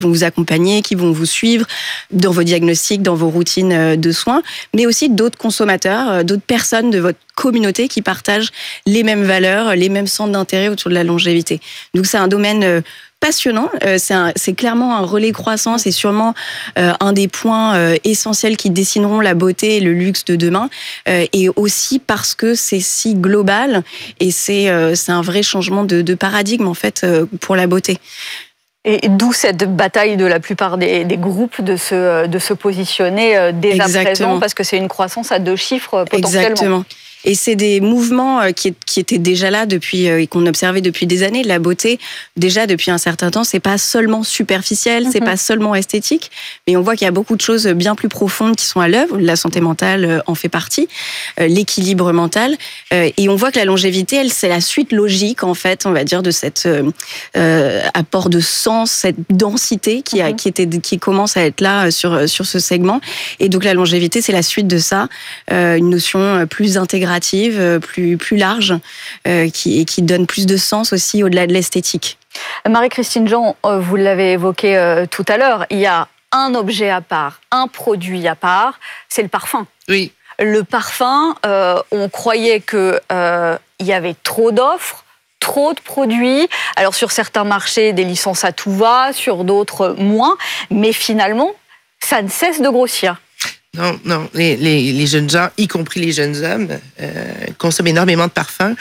vont vous accompagner, qui vont vous suivre dans vos diagnostics, dans vos routines de soins, mais aussi d'autres consommateurs, d'autres personnes de votre communauté qui partagent les mêmes valeurs, les mêmes centres d'intérêt autour de la longévité. Donc c'est un domaine passionnant, c'est clairement un relais croissant, c'est sûrement un des points essentiels qui dessineront la beauté et le luxe de demain, et aussi parce que c'est si global et c'est un vrai changement de paradigme en fait pour la beauté. Et d'où cette bataille de la plupart des groupes de se positionner dès à présent, parce que c'est une croissance à 2 chiffres potentiellement. Exactement. Et c'est des mouvements qui étaient déjà là depuis et qu'on observait depuis des années. La beauté, déjà depuis un certain temps, c'est pas seulement superficiel, c'est pas seulement esthétique, mais on voit qu'il y a beaucoup de choses bien plus profondes qui sont à l'œuvre. La santé mentale en fait partie, l'équilibre mental, et on voit que la longévité, elle, c'est la suite logique en fait, on va dire, de cet apport de sens, cette densité qui commence à être là sur ce segment. Et donc la longévité, c'est la suite de ça, une notion plus intégrative, plus large, qui donne plus de sens aussi au-delà de l'esthétique. Marie-Christine Jean, vous l'avez évoqué tout à l'heure, il y a un objet à part, un produit à part, c'est le parfum. Oui. Le parfum, on croyait qu'il y avait trop d'offres, trop de produits. Alors sur certains marchés, des licences à tout va, sur d'autres moins, mais finalement, ça ne cesse de grossir. Non, les jeunes gens, y compris les jeunes hommes, consomment énormément de parfums.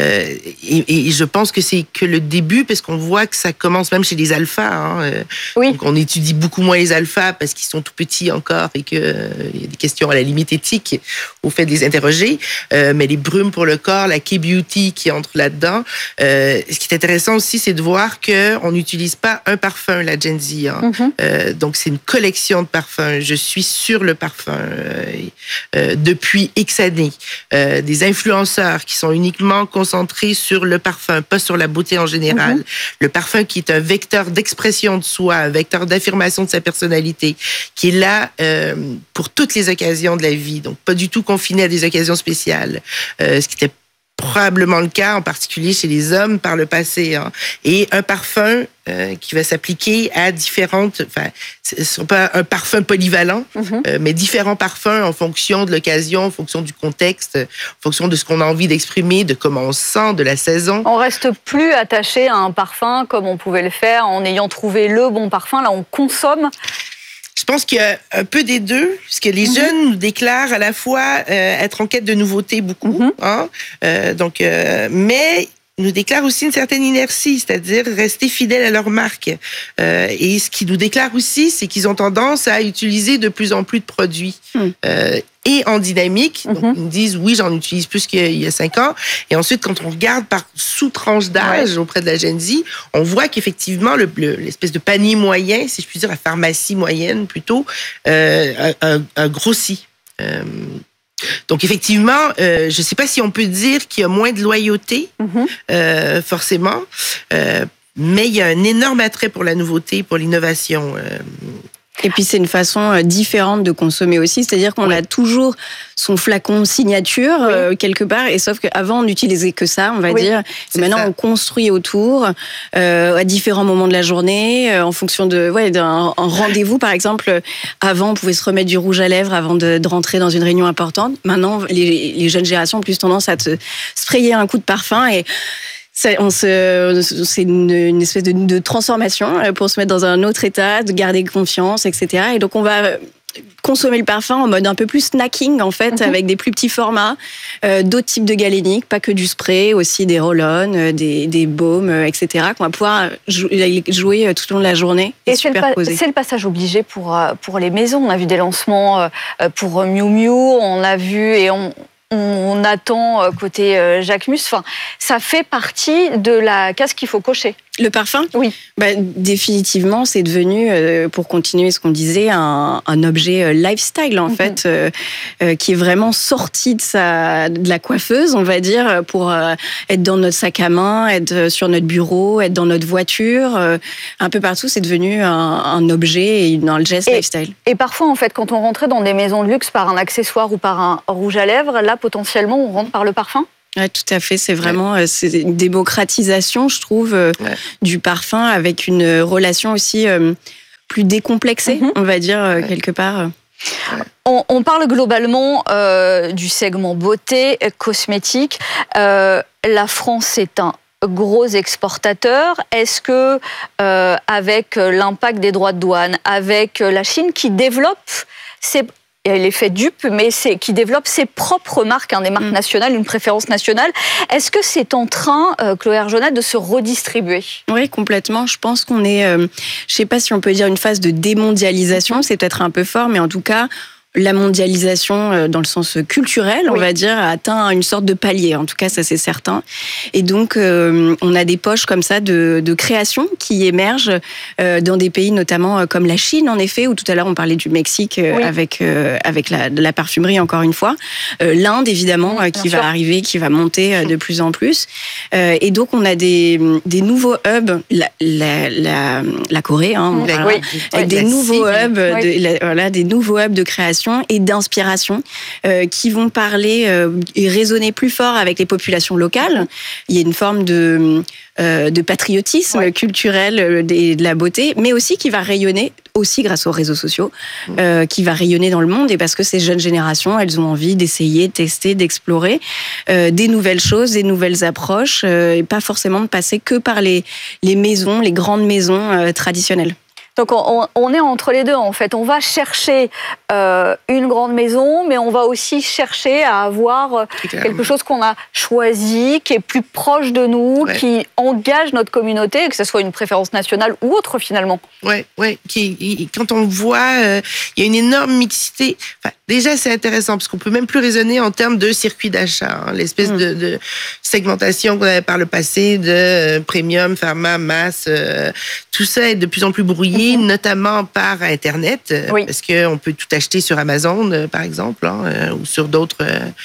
Et je pense que c'est que le début, parce qu'on voit que ça commence même chez les alphas. Oui. Donc on étudie beaucoup moins les alphas parce qu'ils sont tout petits encore et qu'il y a des questions à la limite éthiques au fait de les interroger. Mais les brumes pour le corps, la K-beauty qui entre là-dedans. Ce qui est intéressant aussi, c'est de voir qu'on n'utilise pas un parfum, la Gen Z. Donc c'est une collection de parfums. Je suis sur le parfum depuis X années. Des influenceurs qui sont uniquement concentrés sur le parfum, pas sur la beauté en général. Le parfum qui est un vecteur d'expression de soi, un vecteur d'affirmation de sa personnalité, qui est là pour toutes les occasions de la vie, donc pas du tout confiné à des occasions spéciales. Ce qui était probablement le cas, en particulier chez les hommes par le passé. Et un parfum qui va s'appliquer à différentes... Enfin, ce ne sont pas un parfum polyvalent, mais différents parfums en fonction de l'occasion, en fonction du contexte, en fonction de ce qu'on a envie d'exprimer, de comment on se sent, de la saison. On reste plus attaché à un parfum comme on pouvait le faire en ayant trouvé le bon parfum. Là, on consomme. Je pense qu'il y a un peu des deux, parce que les jeunes nous déclarent à la fois être en quête de nouveautés beaucoup, mais nous déclarent aussi une certaine inertie, c'est-à-dire rester fidèles à leur marque. Et ce qui nous déclare aussi, c'est qu'ils ont tendance à utiliser de plus en plus de produits. Et en dynamique, donc ils nous disent oui, j'en utilise plus qu'il y a 5 ans. Et ensuite, quand on regarde par sous-tranche d'âge auprès de la Gen Z, on voit qu'effectivement l'espèce de panier moyen, si je puis dire, la pharmacie moyenne plutôt, a grossi. Donc effectivement, je ne sais pas si on peut dire qu'il y a moins de loyauté, forcément, mais il y a un énorme attrait pour la nouveauté, pour l'innovation. Et puis c'est une façon différente de consommer aussi, c'est-à-dire qu'on a toujours son flacon signature quelque part, et sauf qu'avant on n'utilisait que ça, on va dire. Et maintenant on construit autour à différents moments de la journée, en fonction d'un rendez-vous par exemple. Avant on pouvait se remettre du rouge à lèvres avant de rentrer dans une réunion importante. Maintenant les jeunes générations ont plus tendance à te sprayer un coup de parfum et c'est une espèce de transformation pour se mettre dans un autre état, de garder confiance, etc. Et donc, on va consommer le parfum en mode un peu plus snacking, en fait, avec des plus petits formats, d'autres types de galéniques, pas que du spray, aussi des roll-on, des baumes, etc., qu'on va pouvoir jouer tout au long de la journée. Et c'est le passage obligé pour les maisons. On a vu des lancements pour Miu Miu, on a vu et on attend côté Jacquemus. Enfin, ça fait partie de la case qu'il faut cocher. Le parfum ? Oui. Définitivement, c'est devenu, pour continuer ce qu'on disait, un objet lifestyle, en fait, qui est vraiment sorti de la coiffeuse, on va dire, pour être dans notre sac à main, être sur notre bureau, être dans notre voiture. Un peu partout, c'est devenu un objet et un geste lifestyle. Et parfois, en fait, quand on rentrait dans des maisons de luxe par un accessoire ou par un rouge à lèvres, là, potentiellement, on rentre par le parfum ? Oui, tout à fait. C'est vraiment c'est une démocratisation, je trouve, du parfum avec une relation aussi plus décomplexé, on va dire, quelque part. On parle globalement du segment beauté, cosmétique. La France est un gros exportateur. Est-ce que, avec l'impact des droits de douane, avec la Chine qui développe l'effet dupe, mais qui développe ses propres marques, des marques nationales, une préférence nationale. Est-ce que c'est en train, Chloé Arjona, de se redistribuer ? Oui, complètement. Je pense qu'on est, je ne sais pas si on peut dire une phase de démondialisation, c'est peut-être un peu fort, mais en tout cas, la mondialisation, dans le sens culturel, on va dire, a atteint une sorte de palier. En tout cas, ça, c'est certain. Et donc, on a des poches comme ça de création qui émergent dans des pays, notamment comme la Chine, en effet, où tout à l'heure, on parlait du Mexique avec la parfumerie, encore une fois. L'Inde, évidemment, qui va arriver, qui va monter de plus en plus. Et donc, on a des nouveaux hubs, la Corée, avec des nouveaux hubs, des nouveaux hubs de création et d'inspiration qui vont parler et résonner plus fort avec les populations locales. Il y a une forme de patriotisme culturel de la beauté, mais aussi qui va rayonner aussi grâce aux réseaux sociaux, qui va rayonner dans le monde, et parce que ces jeunes générations, elles ont envie d'essayer, de tester, d'explorer des nouvelles choses, des nouvelles approches, et pas forcément de passer que par les maisons, les grandes maisons traditionnelles. Donc on est entre les deux en fait. On va chercher une grande maison, mais on va aussi chercher à avoir quelque chose qu'on a choisi, qui est plus proche de nous, qui engage notre communauté, que ce soit une préférence nationale ou autre finalement. Ouais. Quand on voit, il y a une énorme mixité. Enfin, déjà, c'est intéressant parce qu'on peut même plus raisonner en termes de circuit d'achat. L'espèce de segmentation qu'on avait par le passé de premium, pharma, masse, tout ça est de plus en plus brouillé, notamment par Internet, parce qu'on peut tout acheter sur Amazon, par exemple, ou sur d'autres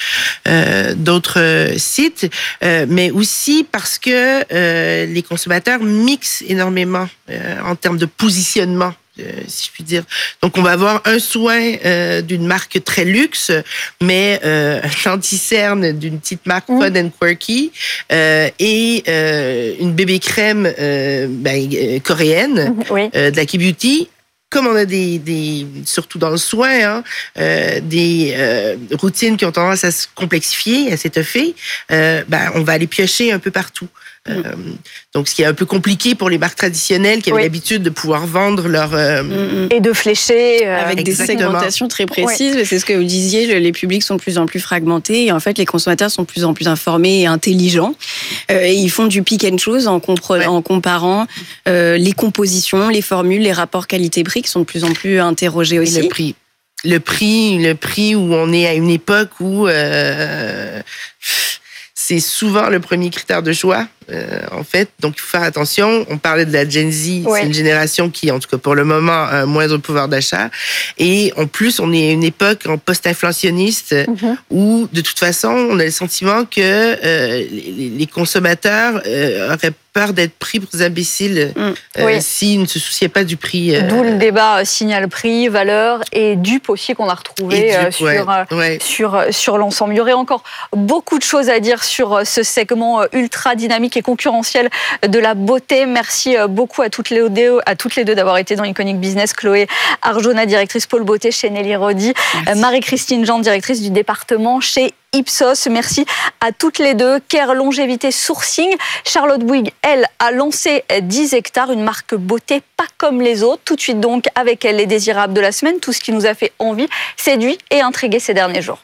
sites, mais aussi parce que les consommateurs mixent énormément en termes de positionnement. Si je puis dire. Donc, on va avoir un soin d'une marque très luxe, mais un anti-cerne d'une petite marque fun and quirky, et une bébé crème coréenne, de la K-Beauty. Comme on a surtout dans le soin, des routines qui ont tendance à se complexifier, à s'étoffer, on va aller piocher un peu partout. Donc, ce qui est un peu compliqué pour les marques traditionnelles qui avaient l'habitude de pouvoir vendre leur... Et de flécher. Avec des segmentations très précises. C'est ce que vous disiez, les publics sont de plus en plus fragmentés et en fait, les consommateurs sont de plus en plus informés et intelligents. Et ils font du pick and choose en comparant les compositions, les formules, les rapports qualité-prix qui sont de plus en plus interrogés aussi. Et le prix où on est à une époque où... c'est souvent le premier critère de choix, en fait. Donc, il faut faire attention. On parlait de la Gen Z. C'est une génération qui, en tout cas pour le moment, a un moindre pouvoir d'achat. Et en plus, on est à une époque en post-inflationniste où, de toute façon, on a le sentiment que les consommateurs auraient peur d'être pris pour des imbéciles s'ils ne se souciaient pas du prix. D'où le débat signal-prix, valeur et dupe aussi qu'on a retrouvé sur l'ensemble. Il y aurait encore beaucoup de choses à dire sur ce segment ultra dynamique et concurrentiel de la beauté. Merci beaucoup à toutes les deux d'avoir été dans Iconic Business. Chloé Arjona, directrice pôle beauté chez Nelly Rodi. Marie-Christine Jean, directrice du département chez Ipsos. Merci à toutes les deux. Care Longévité Sourcing. Charlotte Bouygues, elle, a lancé 10 hectares, une marque beauté pas comme les autres. Tout de suite donc, avec elle, les désirables de la semaine, tout ce qui nous a fait envie, séduit et intrigué ces derniers jours.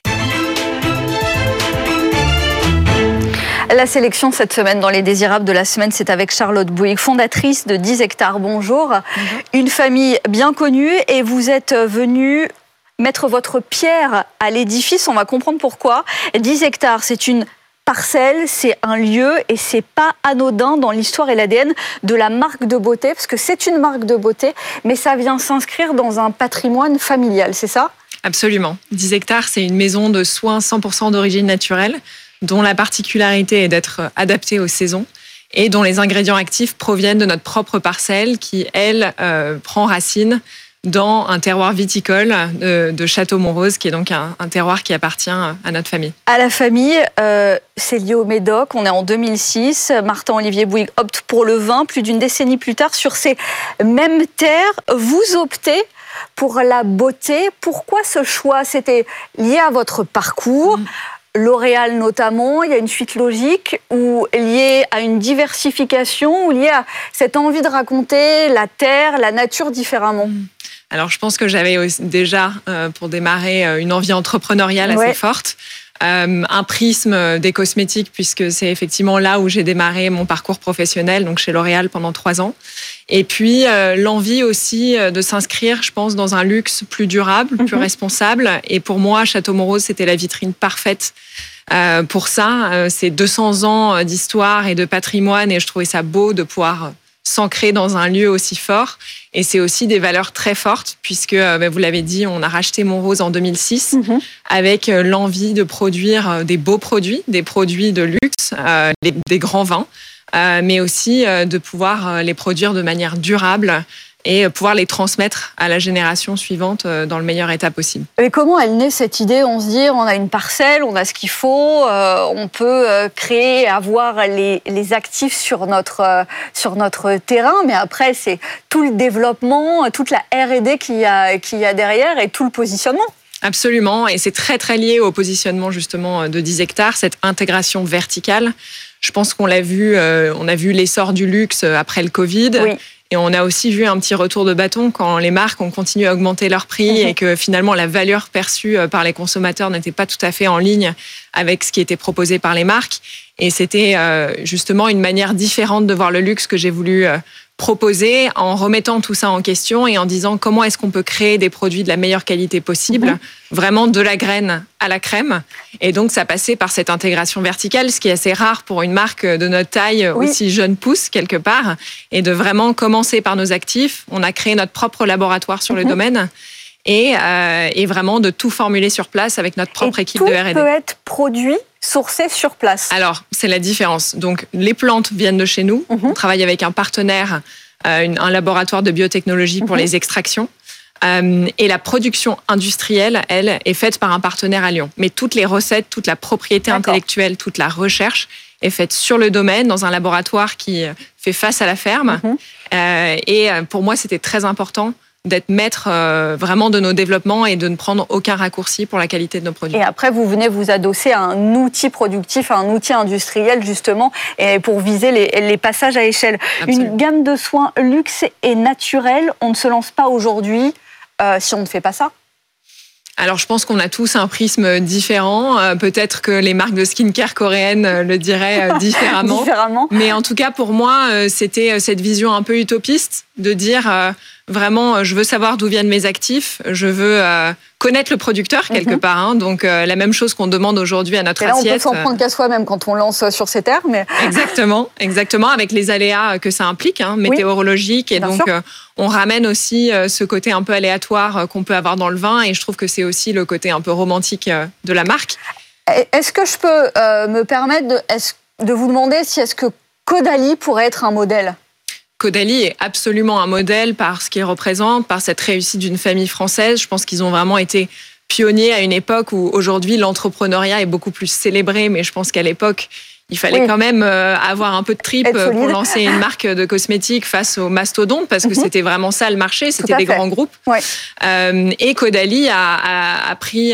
La sélection cette semaine dans les désirables de la semaine, c'est avec Charlotte Bouygues, fondatrice de 10 hectares. Bonjour. Une famille bien connue et vous êtes venue mettre votre pierre à l'édifice. On va comprendre pourquoi. 10 hectares, c'est une parcelle, c'est un lieu et c'est pas anodin dans l'histoire et l'ADN de la marque de beauté, parce que c'est une marque de beauté, mais ça vient s'inscrire dans un patrimoine familial, c'est ça ? Absolument. 10 hectares, c'est une maison de soins 100% d'origine naturelle, dont la particularité est d'être adaptée aux saisons et dont les ingrédients actifs proviennent de notre propre parcelle qui, elle, prend racine dans un terroir viticole de Château-Montrose, qui est donc un terroir qui appartient à notre famille. À la famille, c'est lié au Médoc. On est en 2006. Martin-Olivier Bouygues opte pour le vin. Plus d'une décennie plus tard, sur ces mêmes terres, vous optez pour la beauté. Pourquoi ce choix? C'était lié à votre parcours, L'Oréal notamment. Il y a une suite logique ou liée à une diversification ou liée à cette envie de raconter la terre, la nature différemment? Alors, je pense que j'avais déjà, pour démarrer, une envie entrepreneuriale assez forte. Un prisme des cosmétiques, puisque c'est effectivement là où j'ai démarré mon parcours professionnel, donc chez L'Oréal pendant 3 ans. Et puis, l'envie aussi de s'inscrire, je pense, dans un luxe plus durable, plus responsable. Et pour moi, Château-Montrose, c'était la vitrine parfaite pour ça. C'est 200 ans d'histoire et de patrimoine, et je trouvais ça beau de pouvoir s'ancrer dans un lieu aussi fort. Et c'est aussi des valeurs très fortes, puisque, vous l'avez dit, on a racheté Montrose en 2006 avec l'envie de produire des beaux produits, des produits de luxe, des grands vins, mais aussi de pouvoir les produire de manière durable et pouvoir les transmettre à la génération suivante dans le meilleur état possible. Mais comment elle naît cette idée? On se dit, on a une parcelle, on a ce qu'il faut, on peut créer, avoir les actifs sur notre terrain, mais après c'est tout le développement, toute la R&D qu'il y a derrière et tout le positionnement. Absolument, et c'est très très lié au positionnement justement de 10 hectares, cette intégration verticale. Je pense qu'on l'a vu, on a vu l'essor du luxe après le Covid. Oui. Et on a aussi vu un petit retour de bâton quand les marques ont continué à augmenter leurs prix et que finalement la valeur perçue par les consommateurs n'était pas tout à fait en ligne avec ce qui était proposé par les marques. Et c'était justement une manière différente de voir le luxe que j'ai voulu proposer en remettant tout ça en question et en disant comment est-ce qu'on peut créer des produits de la meilleure qualité possible, vraiment de la graine à la crème. Et donc, ça passait par cette intégration verticale, ce qui est assez rare pour une marque de notre taille, aussi jeune pousse quelque part, et de vraiment commencer par nos actifs. On a créé notre propre laboratoire sur le domaine et vraiment de tout formuler sur place avec notre propre équipe de R&D. Tout peut être produit, sourcé sur place. Alors, c'est la différence. Donc, les plantes viennent de chez nous. On travaille avec un partenaire, un laboratoire de biotechnologie pour les extractions. Et la production industrielle, elle, est faite par un partenaire à Lyon. Mais toutes les recettes, toute la propriété intellectuelle, toute la recherche est faite sur le domaine, dans un laboratoire qui fait face à la ferme. Et pour moi, c'était très important d'être maître vraiment de nos développements et de ne prendre aucun raccourci pour la qualité de nos produits. Et après, vous venez vous adosser à un outil productif, à un outil industriel, justement, et pour viser les passages à échelle. Absolument. Une gamme de soins luxe et naturel, on ne se lance pas aujourd'hui si on ne fait pas ça? Alors, je pense qu'on a tous un prisme différent. Peut-être que les marques de skincare coréennes le diraient différemment. Mais en tout cas, pour moi, c'était cette vision un peu utopiste de dire vraiment, je veux savoir d'où viennent mes actifs. Je veux connaître le producteur quelque part. Hein. Donc, la même chose qu'on demande aujourd'hui à notre assiette. On peut s'en prendre qu'à soi-même quand on lance sur ces terres. Mais... Exactement, avec les aléas que ça implique, météorologiques. Et donc, on ramène aussi ce côté un peu aléatoire qu'on peut avoir dans le vin. Et je trouve que c'est aussi le côté un peu romantique de la marque. Est-ce que je peux me permettre de vous demander si est-ce que Caudalie pourrait être un modèle? Caudalie est absolument un modèle par ce qu'il représente, par cette réussite d'une famille française. Je pense qu'ils ont vraiment été pionniers à une époque où aujourd'hui l'entrepreneuriat est beaucoup plus célébré, mais je pense qu'à l'époque, il fallait quand même avoir un peu de trip pour lancer une marque de cosmétiques face aux mastodontes, parce que c'était vraiment ça le marché, c'était des grands groupes. Et Caudalie a pris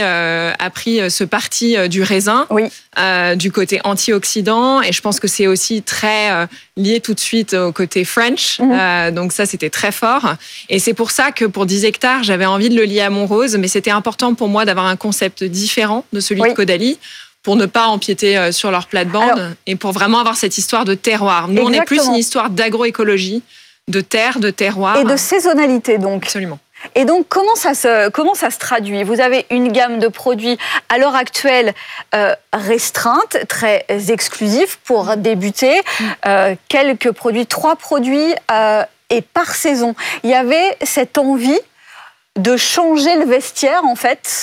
ce parti du raisin, du côté antioxydant, et je pense que c'est aussi très lié tout de suite au côté French. Donc ça, c'était très fort. Et c'est pour ça que pour 10 hectares, j'avais envie de le lier à Montrose, mais c'était important pour moi d'avoir un concept différent de celui de Caudalie, pour ne pas empiéter sur leur plate-bande et pour vraiment avoir cette histoire de terroir. Nous, on est plus une histoire d'agroécologie, de terre, de terroir. Et de saisonnalité, donc. Absolument. Et donc, comment ça se traduit? Vous avez une gamme de produits à l'heure actuelle restreinte, très exclusifs pour débuter. Quelques produits, 3 produits et par saison. Il y avait cette envie de changer le vestiaire, en fait,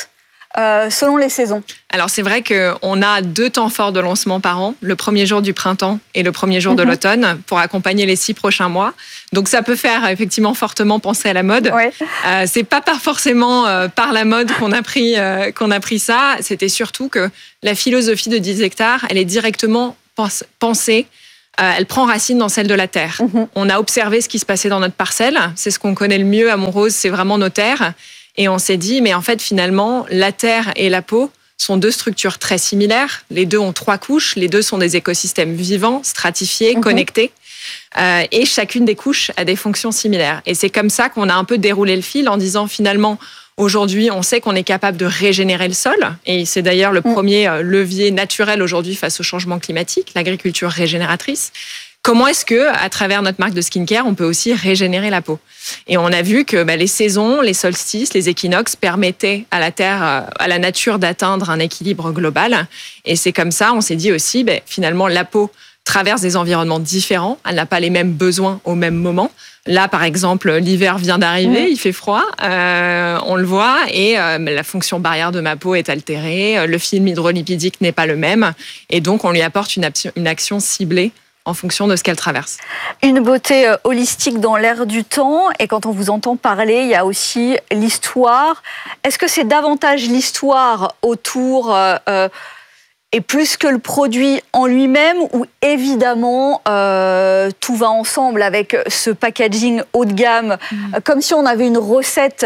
selon les saisons? Alors c'est vrai qu'on a 2 temps forts de lancement par an, le premier jour du printemps et le premier jour de l'automne, pour accompagner les 6 prochains mois. Donc ça peut faire effectivement fortement penser à la mode. Ouais. C'est pas forcément par la mode qu'on a pris ça. C'était surtout que la philosophie de 10 hectares, elle est directement pensée. Elle prend racine dans celle de la terre. On a observé ce qui se passait dans notre parcelle. C'est ce qu'on connaît le mieux à Montrose, c'est vraiment nos terres. Et on s'est dit, mais en fait, finalement, la terre et la peau sont 2 structures très similaires. Les 2 ont 3 couches. Les 2 sont des écosystèmes vivants, stratifiés, connectés. Et chacune des couches a des fonctions similaires. Et c'est comme ça qu'on a un peu déroulé le fil en disant, finalement, aujourd'hui, on sait qu'on est capable de régénérer le sol. Et c'est d'ailleurs le premier levier naturel aujourd'hui face au changement climatique, l'agriculture régénératrice. Comment est-ce que, à travers notre marque de skincare, on peut aussi régénérer la peau? Et on a vu que les saisons, les solstices, les équinoxes permettaient à la terre, à la nature d'atteindre un équilibre global. Et c'est comme ça, on s'est dit aussi, finalement, la peau traverse des environnements différents. Elle n'a pas les mêmes besoins au même moment. Là, par exemple, l'hiver vient d'arriver, il fait froid, on le voit, et la fonction barrière de ma peau est altérée. Le film hydrolipidique n'est pas le même, et donc on lui apporte une action ciblée en fonction de ce qu'elle traverse. Une beauté holistique dans l'air du temps, et quand on vous entend parler, il y a aussi l'histoire. Est-ce que c'est davantage l'histoire autour et plus que le produit en lui-même, ou évidemment tout va ensemble avec ce packaging haut de gamme, comme si on avait une recette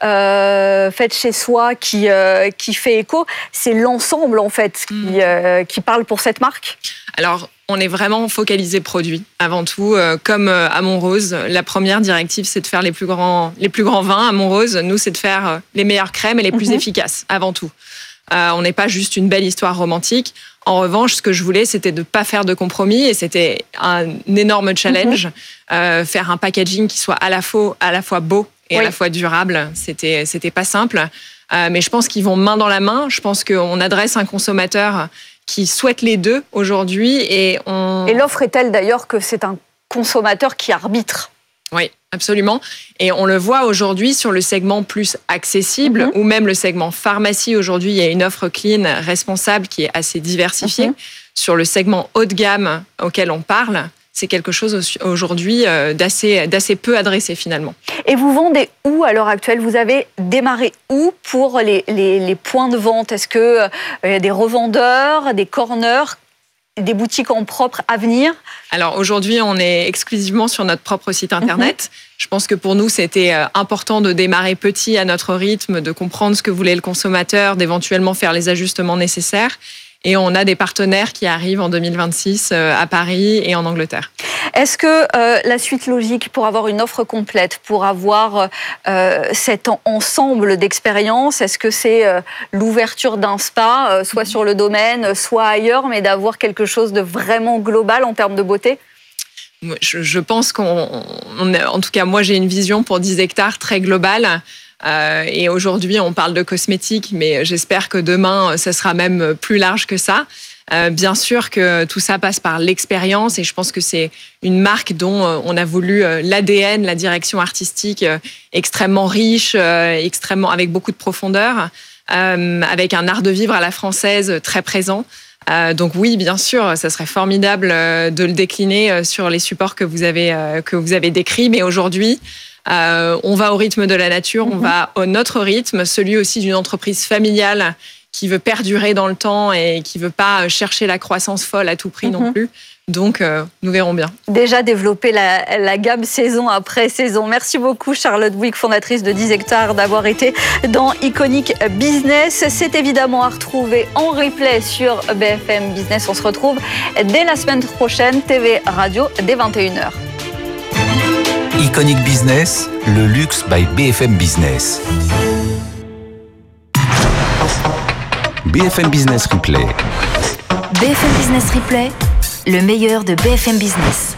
faite chez soi qui fait écho? C'est l'ensemble en fait qui parle pour cette marque? Alors, on est vraiment focalisé produit avant tout. Comme à Montrose, la première directive, c'est de faire les plus grands vins. À Montrose, nous, c'est de faire les meilleures crèmes et les plus efficaces avant tout. On n'est pas juste une belle histoire romantique. En revanche, ce que je voulais, c'était de ne pas faire de compromis, et c'était un énorme challenge. Faire un packaging qui soit à la fois beau et à la fois durable, c'était pas simple. Mais je pense qu'ils vont main dans la main. Je pense qu'on adresse un consommateur qui souhaite les 2 aujourd'hui. Et l'offre est telle d'ailleurs que c'est un consommateur qui arbitre. Oui, absolument. Et on le voit aujourd'hui sur le segment plus accessible, ou même le segment pharmacie. Aujourd'hui, il y a une offre clean, responsable, qui est assez diversifiée. Sur le segment haut de gamme auquel on parle, c'est quelque chose aujourd'hui d'assez peu adressé finalement. Et vous vendez où à l'heure actuelle? Vous avez démarré où pour les points de vente? Est-ce qu'il y a des revendeurs, des corners, des boutiques en propre à venir? Alors aujourd'hui, on est exclusivement sur notre propre site internet. Je pense que pour nous, c'était important de démarrer petit à notre rythme, de comprendre ce que voulait le consommateur, d'éventuellement faire les ajustements nécessaires. Et on a des partenaires qui arrivent en 2026 à Paris et en Angleterre. Est-ce que la suite logique pour avoir une offre complète, pour avoir cet ensemble d'expériences, est-ce que c'est l'ouverture d'un spa, soit sur le domaine, soit ailleurs, mais d'avoir quelque chose de vraiment global en termes de beauté? Je pense en tout cas, moi j'ai une vision pour 10 hectares très globale. Et aujourd'hui, on parle de cosmétiques, mais j'espère que demain, ça sera même plus large que ça. Bien sûr que tout ça passe par l'expérience, et je pense que c'est une marque dont on a voulu l'ADN, la direction artistique extrêmement riche, avec beaucoup de profondeur, avec un art de vivre à la française très présent. Donc oui, bien sûr, ça serait formidable de le décliner sur les supports que vous avez décrits, mais aujourd'hui, on va au rythme de la nature, on va à notre rythme, celui aussi d'une entreprise familiale qui veut perdurer dans le temps et qui veut pas chercher la croissance folle à tout prix non plus. Donc, nous verrons bien. Déjà développer la gamme saison après saison. Merci beaucoup Charlotte Bouygues, fondatrice de 10 hectares, d'avoir été dans Iconic Business. C'est évidemment à retrouver en replay sur BFM Business. On se retrouve dès la semaine prochaine, TV Radio, dès 21h. Iconic Business, le luxe by BFM Business. BFM Business Replay. BFM Business Replay, le meilleur de BFM Business.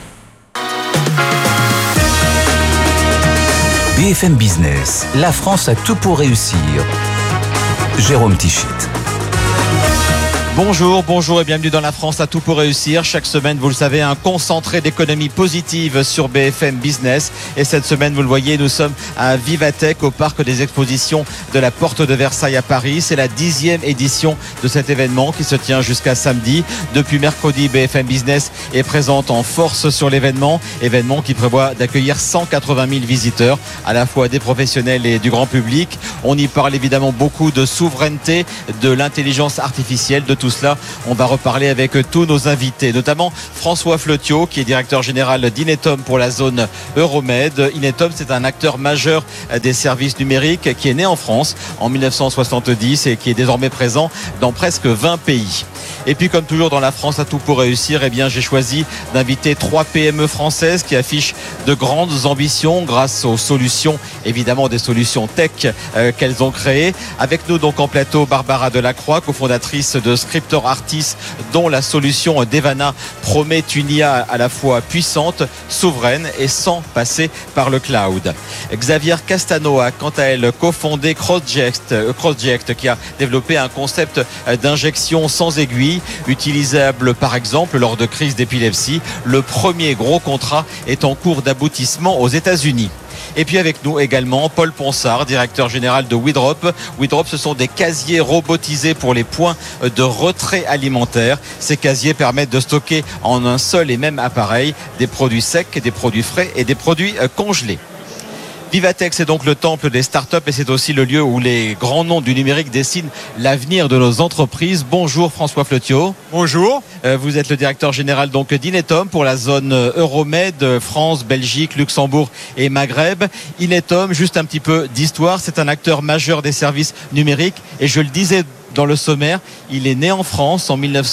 BFM Business, la France a tout pour réussir. Jérôme Tichit. Bonjour et bienvenue dans La France a tout pour réussir. Chaque semaine, vous le savez, un concentré d'économie positive sur BFM Business. Et cette semaine, vous le voyez, nous sommes à Vivatech, au parc des expositions de la Porte de Versailles à Paris. C'est la 10e édition de cet événement qui se tient jusqu'à samedi. Depuis mercredi, BFM Business est présente en force sur l'événement qui prévoit d'accueillir 180 000 visiteurs, à la fois des professionnels et du grand public. On y parle évidemment beaucoup de souveraineté, de l'intelligence artificielle, de tout cela. On va reparler avec tous nos invités, notamment François Flotiot, qui est directeur général d'Inetom pour la zone Euromed. Inetom, c'est un acteur majeur des services numériques qui est né en France en 1970 et qui est désormais présent dans presque 20 pays. Et puis, comme toujours dans La France a tout pour réussir, j'ai choisi d'inviter 3 PME françaises qui affichent de grandes ambitions grâce aux solutions, évidemment des solutions tech qu'elles ont créées. Avec nous donc en plateau, Barbara Delacroix, cofondatrice de Scriptor Artis, dont la solution Devana promet une IA à la fois puissante, souveraine et sans passer par le cloud. Xavier Castano a quant à elle cofondé Crossject, qui a développé un concept d'injection sans aiguille, utilisable par exemple lors de crises d'épilepsie. Le premier gros contrat est en cours d'aboutissement aux États-Unis. Et puis avec nous également Paul Ponsard, directeur général de WeDrop. WeDrop, ce sont des casiers robotisés pour les points de retrait alimentaire. Ces casiers permettent de stocker en un seul et même appareil des produits secs, des produits frais et des produits congelés. Vivatech, c'est donc le temple des startups et c'est aussi le lieu où les grands noms du numérique dessinent l'avenir de nos entreprises. Bonjour François Flotiot. Bonjour. Vous êtes le directeur général donc d'Inetom pour la zone Euromed, France, Belgique, Luxembourg et Maghreb. Inetom, juste un petit peu d'histoire, c'est un acteur majeur des services numériques et je le disais dans le sommaire, il est né en France en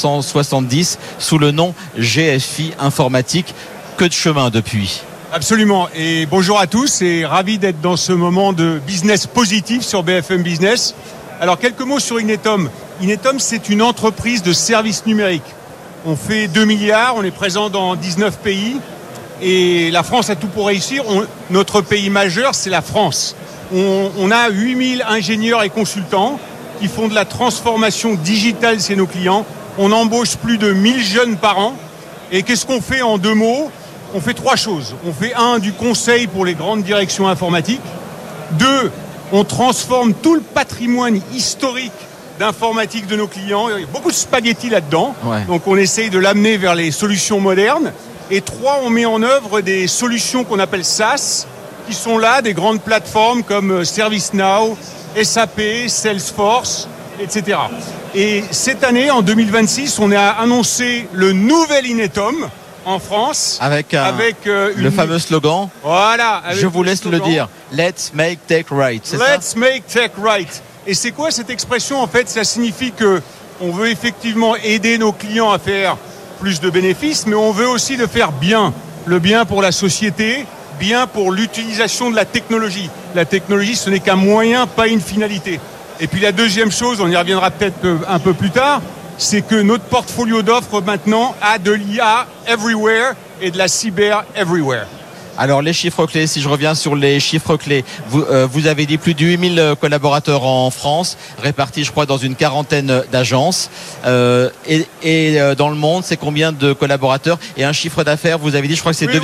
1970 sous le nom GFI Informatique. Que de chemin depuis. Absolument. Et bonjour à tous et ravi d'être dans ce moment de business positif sur BFM Business. Alors, quelques mots sur Inetom. Inetom, c'est une entreprise de services numériques. On fait 2 milliards, on est présent dans 19 pays et la France a tout pour réussir. Notre pays majeur, c'est la France. On a 8000 ingénieurs et consultants qui font de la transformation digitale chez nos clients. On embauche plus de 1000 jeunes par an. Et qu'est-ce qu'on fait en 2 mots ? On fait 3 choses. On fait 1, du conseil pour les grandes directions informatiques. 2, on transforme tout le patrimoine historique d'informatique de nos clients. Il y a beaucoup de spaghettis là-dedans. Ouais. Donc on essaye de l'amener vers les solutions modernes. Et 3, on met en œuvre des solutions qu'on appelle SaaS, qui sont là, des grandes plateformes comme ServiceNow, SAP, Salesforce, etc. Et cette année, en 2026, on a annoncé le nouvel Inetom, en France, avec le fameux slogan. Voilà. Je vous laisse le dire. Let's make tech right. Let's make tech right. Et c'est quoi cette expression ? En fait, ça signifie que on veut effectivement aider nos clients à faire plus de bénéfices, mais on veut aussi le faire bien. Le bien pour la société, bien pour l'utilisation de la technologie. La technologie, ce n'est qu'un moyen, pas une finalité. Et puis la deuxième chose, on y reviendra peut-être un peu plus tard, c'est que notre portfolio d'offres maintenant a de l'IA everywhere et de la cyber everywhere. Alors les chiffres clés, si je reviens sur les chiffres clés, vous avez dit plus de 8000 collaborateurs en France, répartis je crois dans une quarantaine d'agences. Et dans le monde, c'est combien de collaborateurs ? Et un chiffre d'affaires, vous avez dit, je crois que c'est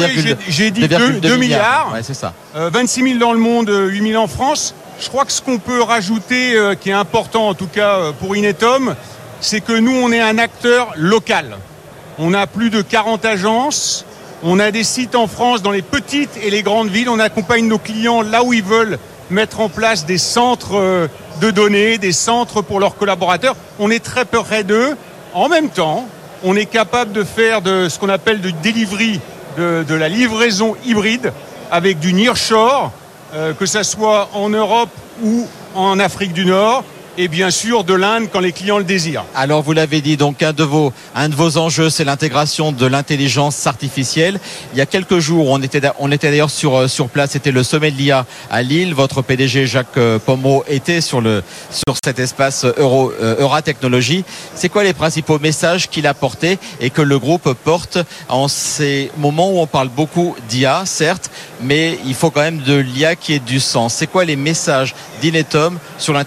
2 milliards. Ouais, c'est ça. 26 000 dans le monde, 8 000 en France. Je crois que ce qu'on peut rajouter, qui est important en tout cas pour Inetom, c'est que nous, on est un acteur local. On a plus de 40 agences. On a des sites en France dans les petites et les grandes villes. On accompagne nos clients là où ils veulent mettre en place des centres de données, des centres pour leurs collaborateurs. On est très près d'eux. En même temps, on est capable de faire de ce qu'on appelle du delivery, de la livraison hybride avec du nearshore, que ça soit en Europe ou en Afrique du Nord. Et bien sûr de l'Inde quand les clients le désirent. Alors vous l'avez dit, donc un de vos enjeux, c'est l'intégration de l'intelligence artificielle. Il y a quelques jours, on était d'ailleurs sur place, c'était le sommet de l'IA à Lille. Votre PDG Jacques Pomereau était sur cet espace Euratechnologie. C'est quoi les principaux messages qu'il a portés et que le groupe porte en ces moments où on parle beaucoup d'IA, certes, mais il faut quand même de l'IA qui ait du sens. C'est quoi les messages d'Inetom sur l'intelligence artificielle ?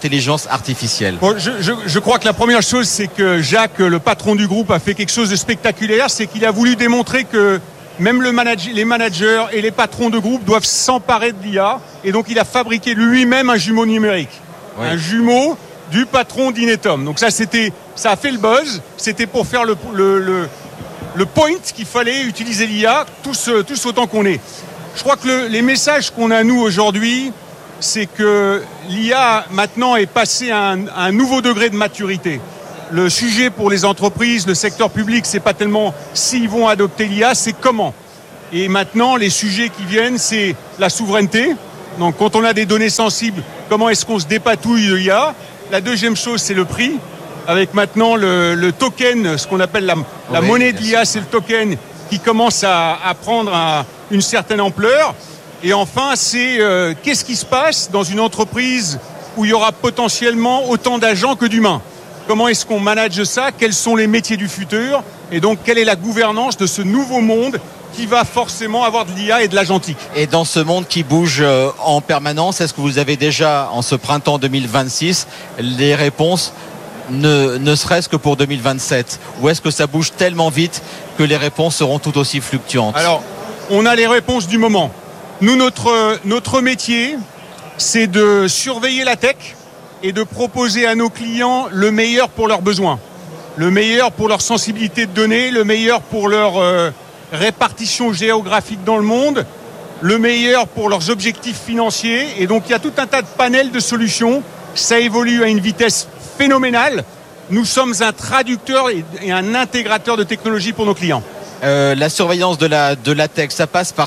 artificielle? Bon, je crois que la première chose, c'est que Jacques, le patron du groupe, a fait quelque chose de spectaculaire, c'est qu'il a voulu démontrer que même les managers et les patrons de groupe doivent s'emparer de l'IA, et donc il a fabriqué lui-même un jumeau numérique, un jumeau du patron d'Inetum. Donc ça a fait le buzz, c'était pour faire le point qu'il fallait utiliser l'IA tous autant qu'on est. Je crois que les messages qu'on a nous aujourd'hui, c'est que l'IA maintenant est passée à un nouveau degré de maturité. Le sujet pour les entreprises, le secteur public, c'est pas tellement s'ils vont adopter l'IA, c'est comment. Et maintenant, les sujets qui viennent, c'est la souveraineté. Donc quand on a des données sensibles, comment est-ce qu'on se dépatouille de l'IA? La deuxième chose, c'est le prix. Avec maintenant le token, ce qu'on appelle la monnaie de l'IA, c'est le token qui commence à prendre une certaine ampleur. Et enfin, c'est qu'est-ce qui se passe dans une entreprise où il y aura potentiellement autant d'agents que d'humains? Comment est-ce qu'on manage ça? Quels sont les métiers du futur? Et donc, quelle est la gouvernance de ce nouveau monde qui va forcément avoir de l'IA et de l'agentique? Et dans ce monde qui bouge en permanence, est-ce que vous avez déjà, en ce printemps 2026, les réponses, ne serait-ce que pour 2027? Ou est-ce que ça bouge tellement vite que les réponses seront tout aussi fluctuantes? Alors, on a les réponses du moment. Nous, notre métier, c'est de surveiller la tech et de proposer à nos clients le meilleur pour leurs besoins, le meilleur pour leur sensibilité de données, le meilleur pour leur répartition géographique dans le monde, le meilleur pour leurs objectifs financiers. Et donc, il y a tout un tas de panels de solutions. Ça évolue à une vitesse phénoménale. Nous sommes un traducteur et un intégrateur de technologie pour nos clients. La surveillance de la tech, ça passe par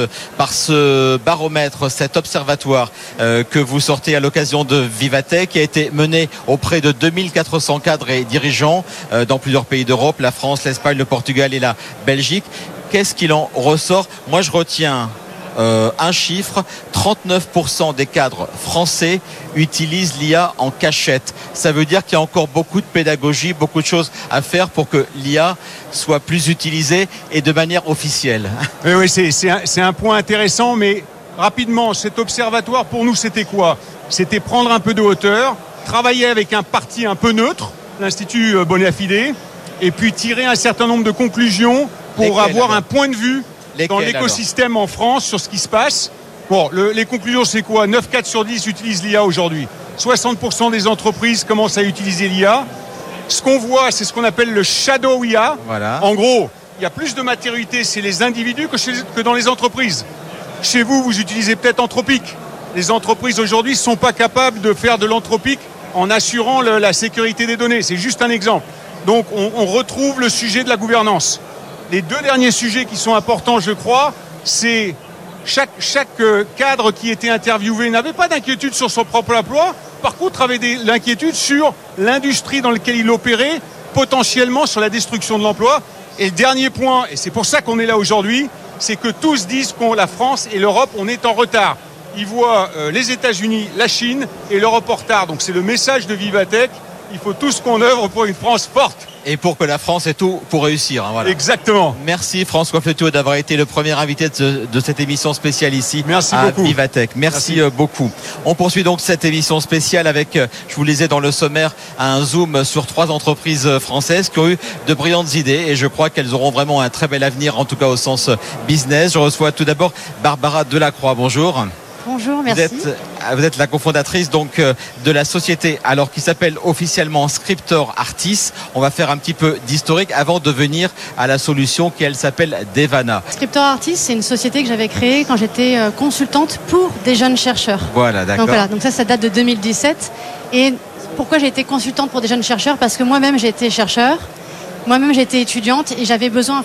ce baromètre, cet observatoire que vous sortez à l'occasion de Vivatech, qui a été mené auprès de 2400 cadres et dirigeants dans plusieurs pays d'Europe, la France, l'Espagne, le Portugal et la Belgique. Qu'est-ce qu'il en ressort? Moi, je retiens un chiffre, 39% des cadres français utilisent l'IA en cachette. Ça veut dire qu'il y a encore beaucoup de pédagogie, beaucoup de choses à faire pour que l'IA soit plus utilisée et de manière officielle. Oui, c'est un point intéressant, mais rapidement, cet observatoire, pour nous, c'était quoi? C'était prendre un peu de hauteur, travailler avec un parti un peu neutre, l'Institut Bonafide, et puis tirer un certain nombre de conclusions pour avoir un point de vue dans l'écosystème en France sur ce qui se passe. Bon, les conclusions, c'est quoi? 9 4 sur 10 utilisent l'IA aujourd'hui. 60% des entreprises commencent à utiliser l'IA. Ce qu'on voit, c'est ce qu'on appelle le shadow IA. Voilà. En gros, il y a plus de maturité chez les individus que dans les entreprises. Chez vous, vous utilisez peut-être Anthropic. Les entreprises aujourd'hui ne sont pas capables de faire de l'Anthropic en assurant la sécurité des données. C'est juste un exemple. Donc, on retrouve le sujet de la gouvernance. Les deux derniers sujets qui sont importants, je crois, c'est chaque cadre qui était interviewé n'avait pas d'inquiétude sur son propre emploi, par contre avait l'inquiétude sur l'industrie dans laquelle il opérait, potentiellement sur la destruction de l'emploi. Et le dernier point, et c'est pour ça qu'on est là aujourd'hui, c'est que tous disent que la France et l'Europe, on est en retard. Ils voient les États-Unis, la Chine et l'Europe en retard. Donc c'est le message de Vivatech. Il faut tous qu'on œuvre pour une France forte. Et pour que la France ait tout pour réussir. Hein, voilà. Exactement. Merci François Fleteau d'avoir été le premier invité de cette émission spéciale ici à Vivatech. Merci beaucoup. On poursuit donc cette émission spéciale avec, je vous le disais dans le sommaire, un zoom sur 3 entreprises françaises qui ont eu de brillantes idées et je crois qu'elles auront vraiment un très bel avenir, en tout cas au sens business. Je reçois tout d'abord Barbara Delacroix. Bonjour. Bonjour, merci. Vous êtes la cofondatrice donc de la société alors qui s'appelle officiellement Scriptor Artis. On va faire un petit peu d'historique avant de venir à la solution qui elle s'appelle Devana. Scriptor Artis, c'est une société que j'avais créée quand j'étais consultante pour des jeunes chercheurs. Voilà, d'accord. Donc ça date de 2017. Et pourquoi j'ai été consultante pour des jeunes chercheurs? Parce que moi-même j'ai été chercheur, moi-même j'ai été étudiante et j'avais besoin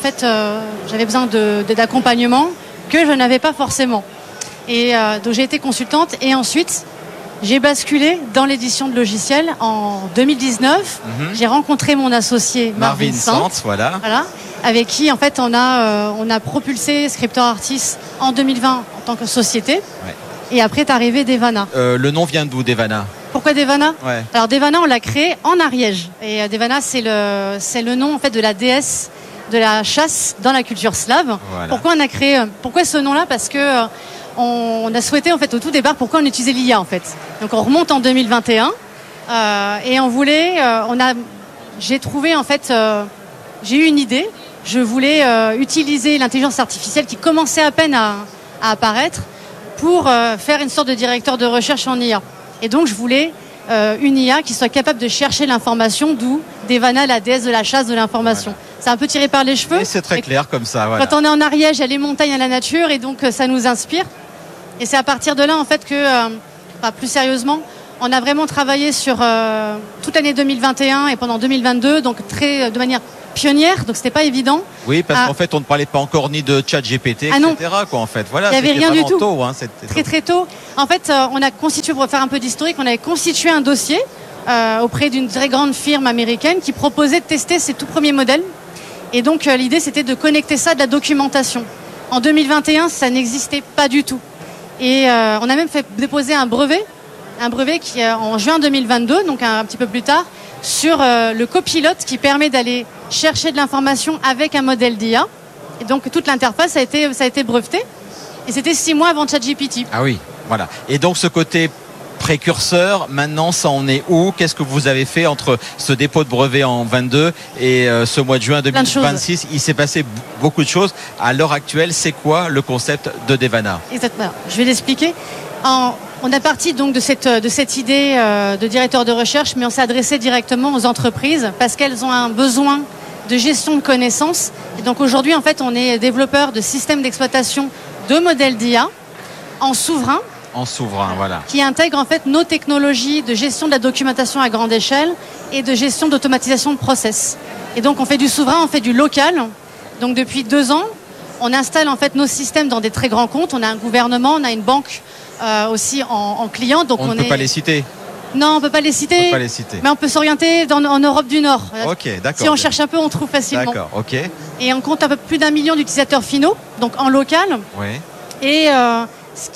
d'accompagnement que je n'avais pas forcément. Et donc j'ai été consultante et ensuite j'ai basculé dans l'édition de logiciels en 2019. J'ai rencontré mon associé Marvin Sant, voilà, avec qui en fait on a propulsé Scriptor Artis en 2020 en tant que société. Ouais. Et après est arrivé Devana. Le nom vient d'où, Devana? Pourquoi Devana? Ouais. Alors Devana on l'a créé en Ariège et Devana c'est le nom en fait de la déesse de la chasse dans la culture slave. Voilà. Pourquoi ce nom-là? Parce que on a souhaité en fait au tout départ pourquoi on utilisait l'IA en fait. Donc on remonte en 2021 Et on voulait, j'ai trouvé en fait, j'ai eu une idée. Je voulais utiliser l'intelligence artificielle qui commençait à peine à apparaître pour faire une sorte de directeur de recherche en IA. Et donc je voulais une IA qui soit capable de chercher l'information, d'où Devana, la déesse de la chasse de l'information. Voilà. C'est un peu tiré par les cheveux. Et c'est très clair comme ça. Voilà. Quand on est en Ariège, il y a les montagnes, il y a la nature, et donc ça nous inspire. Et c'est à partir de là, en fait, que, plus sérieusement, on a vraiment travaillé sur toute l'année 2021 et pendant 2022, donc de manière pionnière, donc c'était pas évident. Oui, parce qu'en fait, on ne parlait pas encore ni de ChatGPT, etc. Quoi, en fait. Voilà, il n'y avait rien du tout. Tôt, très tôt. En fait, on a constitué, pour faire un peu d'historique, on avait constitué un dossier auprès d'une très grande firme américaine qui proposait de tester ses tout premiers modèles. Et donc, l'idée, c'était de connecter ça à de la documentation. En 2021, ça n'existait pas du tout. Et on a même fait déposer un brevet qui en juin 2022, donc un petit peu plus tard, sur le copilote qui permet d'aller chercher de l'information avec un modèle d'IA. Et donc toute l'interface ça a été breveté. Et c'était 6 mois avant ChatGPT. Ah oui, voilà. Et donc ce côté précurseur, maintenant ça en est où? Qu'est-ce que vous avez fait entre ce dépôt de brevet en 22 et ce mois de juin 2026? Il s'est passé beaucoup de choses. À l'heure actuelle, c'est quoi le concept de Devana? Exactement. Je vais l'expliquer. On est parti donc de cette idée de directeur de recherche, mais on s'est adressé directement aux entreprises parce qu'elles ont un besoin de gestion de connaissances. Et donc aujourd'hui, en fait, on est développeur de systèmes d'exploitation de modèles d'IA en souverain. En souverain, voilà. Qui intègre en fait nos technologies de gestion de la documentation à grande échelle et de gestion d'automatisation de process. Et donc on fait du souverain, on fait du local. Donc depuis 2 ans, on installe en fait nos systèmes dans des très grands comptes. On a un gouvernement, on a une banque aussi en client. Donc on ne peut pas les citer. Non, on ne peut pas les citer. Mais on peut s'orienter en Europe du Nord. Ok, d'accord. Si on cherche un peu, on trouve facilement. D'accord, ok. Et on compte un peu plus d'1 million d'utilisateurs finaux, donc en local. Oui. Et ce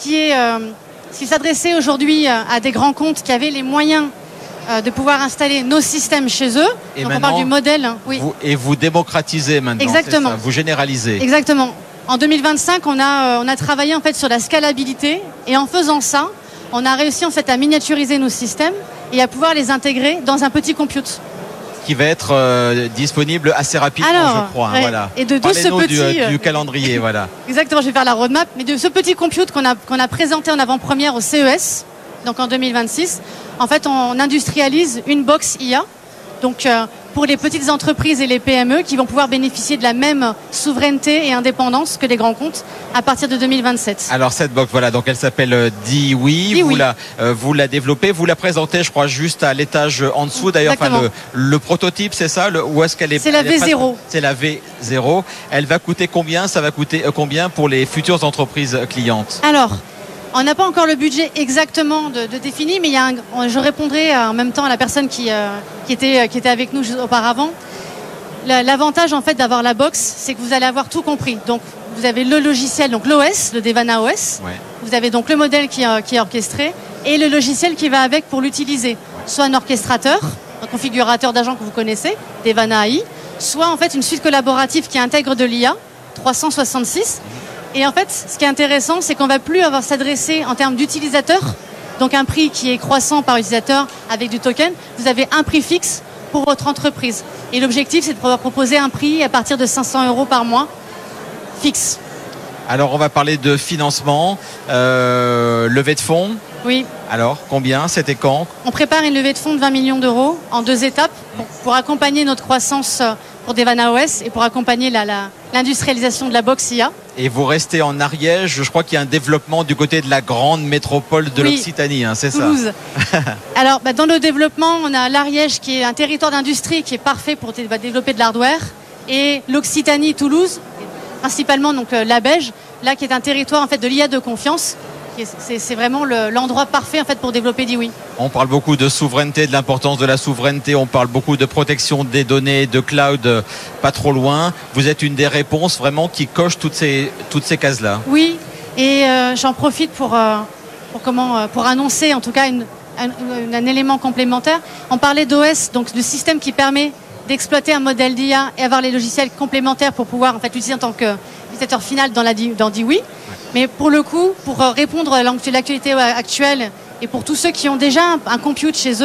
qui s'adressait aujourd'hui à des grands comptes qui avaient les moyens de pouvoir installer nos systèmes chez eux. Et donc on parle du modèle. Oui. Vous démocratisez maintenant. Exactement. C'est ça, vous généralisez. Exactement. En 2025, on a travaillé en fait sur la scalabilité et en faisant ça, on a réussi en fait à miniaturiser nos systèmes et à pouvoir les intégrer dans un petit compute. Qui va être disponible assez rapidement, je crois. Ouais. Voilà. Et de ce petit du calendrier, voilà. Exactement, je vais faire la roadmap, mais de ce petit compute qu'on a présenté en avant-première au CES, donc en 2026, en fait, on industrialise une box IA. Donc pour les petites entreprises et les PME qui vont pouvoir bénéficier de la même souveraineté et indépendance que les grands comptes à partir de 2027. Alors cette box, voilà, donc elle s'appelle Diwi. Vous la développez, vous la présentez, je crois, juste à l'étage en dessous. D'ailleurs, le prototype, c'est ça? Où est-ce qu'elle est? C'est la V0. C'est la V0. Elle va coûter combien? Ça va coûter combien pour les futures entreprises clientes? Alors, on n'a pas encore le budget exactement de défini, mais je répondrai en même temps à la personne qui était avec nous auparavant. L'avantage en fait d'avoir la box, c'est que vous allez avoir tout compris. Donc vous avez le logiciel, donc l'OS, le Devana OS. Ouais. Vous avez donc le modèle qui est orchestré et le logiciel qui va avec pour l'utiliser. Soit un orchestrateur, un configurateur d'agent que vous connaissez, Devana AI, soit en fait une suite collaborative qui intègre de l'IA 366. Et en fait, ce qui est intéressant, c'est qu'on ne va plus avoir s'adresser en termes d'utilisateurs, donc un prix qui est croissant par utilisateur avec du token. Vous avez un prix fixe pour votre entreprise. Et l'objectif, c'est de pouvoir proposer un prix à partir de 500 € par mois, fixe. Alors, on va parler de financement, levée de fonds. Oui. Alors, combien? C'était quand? On prépare une levée de fonds de 20 millions d'euros en 2 étapes pour accompagner notre croissance pour Devana OS et pour accompagner l'industrialisation de la box IA. Et vous restez en Ariège, je crois qu'il y a un développement du côté de la grande métropole de l'Occitanie, hein, c'est Toulouse. Ça? Alors, dans le développement, on a l'Ariège qui est un territoire d'industrie qui est parfait pour développer de l'hardware, et l'Occitanie, Toulouse, principalement donc la Beige, là qui est un territoire en fait de l'IA de confiance. C'est vraiment l'endroit parfait en fait pour développer Diwi. On parle beaucoup de souveraineté, de l'importance de la souveraineté. On parle beaucoup de protection des données, de cloud, pas trop loin. Vous êtes une des réponses vraiment qui coche toutes ces cases-là. Oui, et j'en profite pour annoncer en tout cas un élément complémentaire. On parlait d'OS, donc du système qui permet d'exploiter un modèle d'IA et avoir les logiciels complémentaires pour pouvoir en fait l'utiliser en tant qu'utilisateur final dans Diwi. Mais pour le coup, pour répondre à l'actualité actuelle et pour tous ceux qui ont déjà un compute chez eux,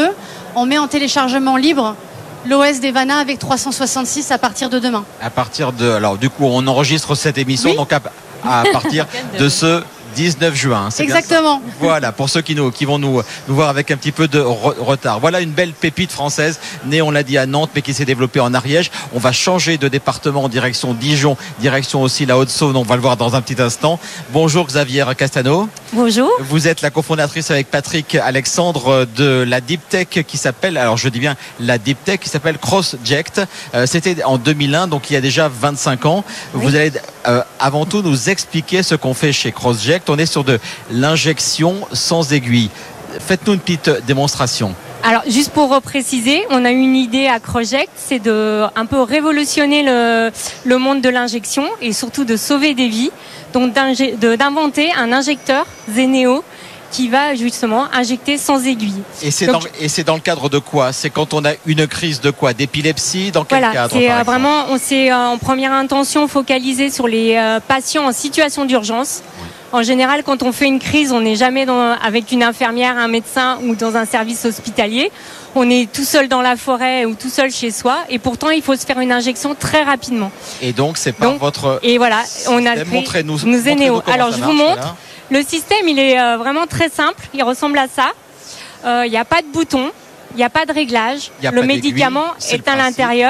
on met en téléchargement libre l'OS d'Evana avec 366 à partir de demain. Alors du coup, on enregistre cette émission donc à partir de ce 19 juin. C'est exactement. Voilà, pour ceux qui vont nous voir avec un petit peu de retard. Voilà une belle pépite française, née, on l'a dit, à Nantes, mais qui s'est développée en Ariège. On va changer de département en direction Dijon, direction aussi la Haute-Saône. On va le voir dans un petit instant. Bonjour Xavier Castano. Bonjour. Vous êtes la cofondatrice avec Patrick Alexandre de la Deep Tech qui s'appelle, alors je dis bien la Deep Tech qui s'appelle CrossJect. C'était en 2001, donc il y a déjà 25 ans. Oui. Vous allez avant tout nous expliquer ce qu'on fait chez CrossJect. On est sur de l'injection sans aiguille. Faites-nous une petite démonstration. Alors, juste pour préciser, on a une idée à CrossJect, c'est de un peu révolutionner le monde de l'injection et surtout de sauver des vies. Donc, d'inventer un injecteur Zeneo qui va justement injecter sans aiguille. Et c'est dans le cadre de quoi? C'est quand on a une crise de quoi? D'épilepsie? Dans quel cadre? C'est vraiment, on s'est en première intention focalisé sur les patients en situation d'urgence. Oui. En général, quand on fait une crise, on n'est jamais avec une infirmière, un médecin ou dans un service hospitalier. On est tout seul dans la forêt ou tout seul chez soi. Et pourtant, il faut se faire une injection très rapidement. Et donc, c'est par votre... Et voilà, on a Montrez-nous Zeneo. Alors, je vous montre. Voilà. Le système, il est vraiment très simple. Il ressemble à ça. Il n'y a pas de bouton. Il n'y a pas de réglage. Le médicament est à l'intérieur.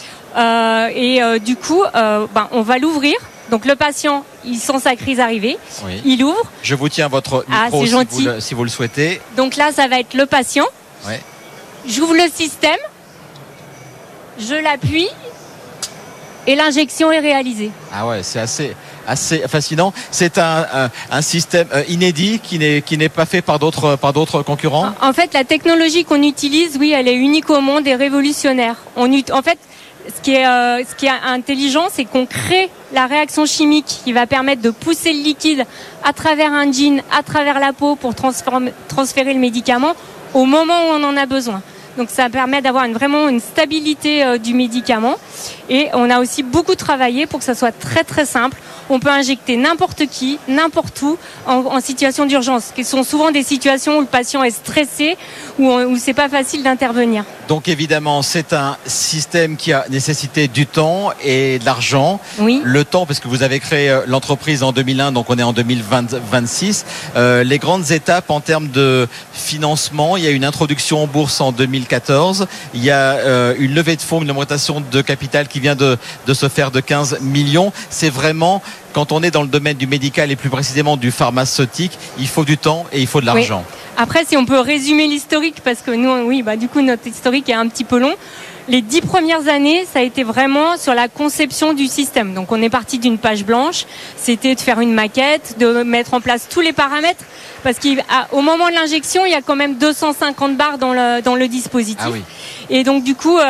Voilà. Du coup, on va l'ouvrir. Donc le patient, il sent sa crise arriver, oui. Il ouvre. Je vous tiens votre micro si vous le souhaitez. Donc là, ça va être le patient. Oui. J'ouvre le système, je l'appuie et l'injection est réalisée. Ah ouais, c'est assez fascinant. C'est un système inédit qui n'est pas fait par d'autres concurrents. En fait, la technologie qu'on utilise, oui, elle est unique au monde et révolutionnaire. En fait, ce qui est intelligent, c'est qu'on crée la réaction chimique qui va permettre de pousser le liquide à travers un jean, à travers la peau pour transférer le médicament au moment où on en a besoin. Donc ça permet d'avoir vraiment une stabilité du médicament. Et on a aussi beaucoup travaillé pour que ça soit très très simple. On peut injecter n'importe qui, n'importe où, en situation d'urgence, qui sont souvent des situations où le patient est stressé, où c'est pas facile d'intervenir. Donc évidemment, c'est un système qui a nécessité du temps et de l'argent. Oui. Le temps, parce que vous avez créé l'entreprise en 2001, donc on est en 2026. Les grandes étapes en termes de financement, il y a une introduction en bourse en 2014. Il y a une levée de fonds, une augmentation de capital qui vient de se faire de 15 millions. C'est vraiment... Quand on est dans le domaine du médical et plus précisément du pharmaceutique, il faut du temps et il faut de l'argent. Oui. Après, si on peut résumer l'historique, parce que nous, du coup, notre historique est un petit peu long. Les 10 premières années, ça a été vraiment sur la conception du système. Donc, on est parti d'une page blanche. C'était de faire une maquette, de mettre en place tous les paramètres. Parce qu'au moment de l'injection, il y a quand même 250 barres dans le dispositif. Ah oui. Et donc, du coup,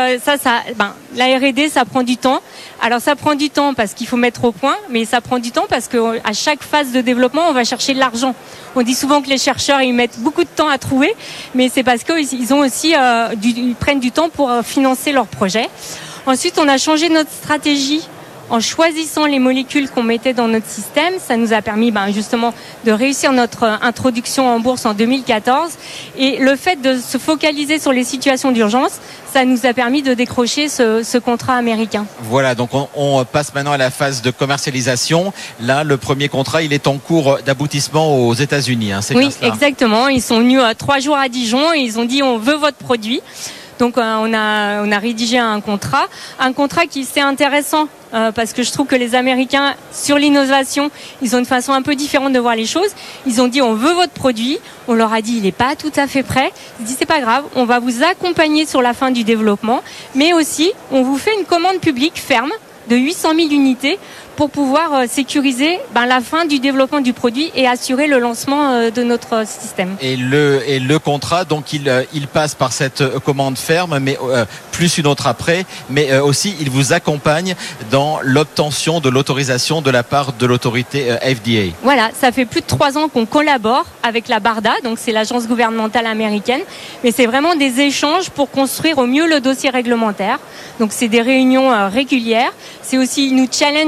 la R&D, ça prend du temps. Alors, ça prend du temps parce qu'il faut mettre au point, mais ça prend du temps parce qu'à chaque phase de développement, on va chercher de l'argent. On dit souvent que les chercheurs, ils mettent beaucoup de temps à trouver, mais c'est parce qu'ils ont aussi, ils prennent du temps pour financer leur projet. Ensuite, on a changé notre stratégie en choisissant les molécules qu'on mettait dans notre système. Ça nous a permis justement de réussir notre introduction en bourse en 2014. Et le fait de se focaliser sur les situations d'urgence, ça nous a permis de décrocher ce contrat américain. Voilà, donc on passe maintenant à la phase de commercialisation. Là, le premier contrat, il est en cours d'aboutissement aux États-Unis. C'est oui, bien cela. Exactement. Ils sont venus 3 jours à Dijon et ils ont dit on veut votre produit. Donc on a rédigé un contrat qui c'est intéressant parce que je trouve que les Américains sur l'innovation, ils ont une façon un peu différente de voir les choses. Ils ont dit on veut votre produit, on leur a dit il n'est pas tout à fait prêt. Ils disent c'est pas grave, on va vous accompagner sur la fin du développement, mais aussi on vous fait une commande publique ferme de 800 000 unités pour pouvoir sécuriser la fin du développement du produit et assurer le lancement de notre système. Et le contrat, donc il passe par cette commande ferme, mais plus une autre après, mais aussi il vous accompagne dans l'obtention de l'autorisation de la part de l'autorité FDA. Voilà, ça fait plus de 3 ans qu'on collabore avec la BARDA, donc c'est l'agence gouvernementale américaine, mais c'est vraiment des échanges pour construire au mieux le dossier réglementaire. Donc c'est des réunions régulières, c'est aussi, ils nous challenge sur le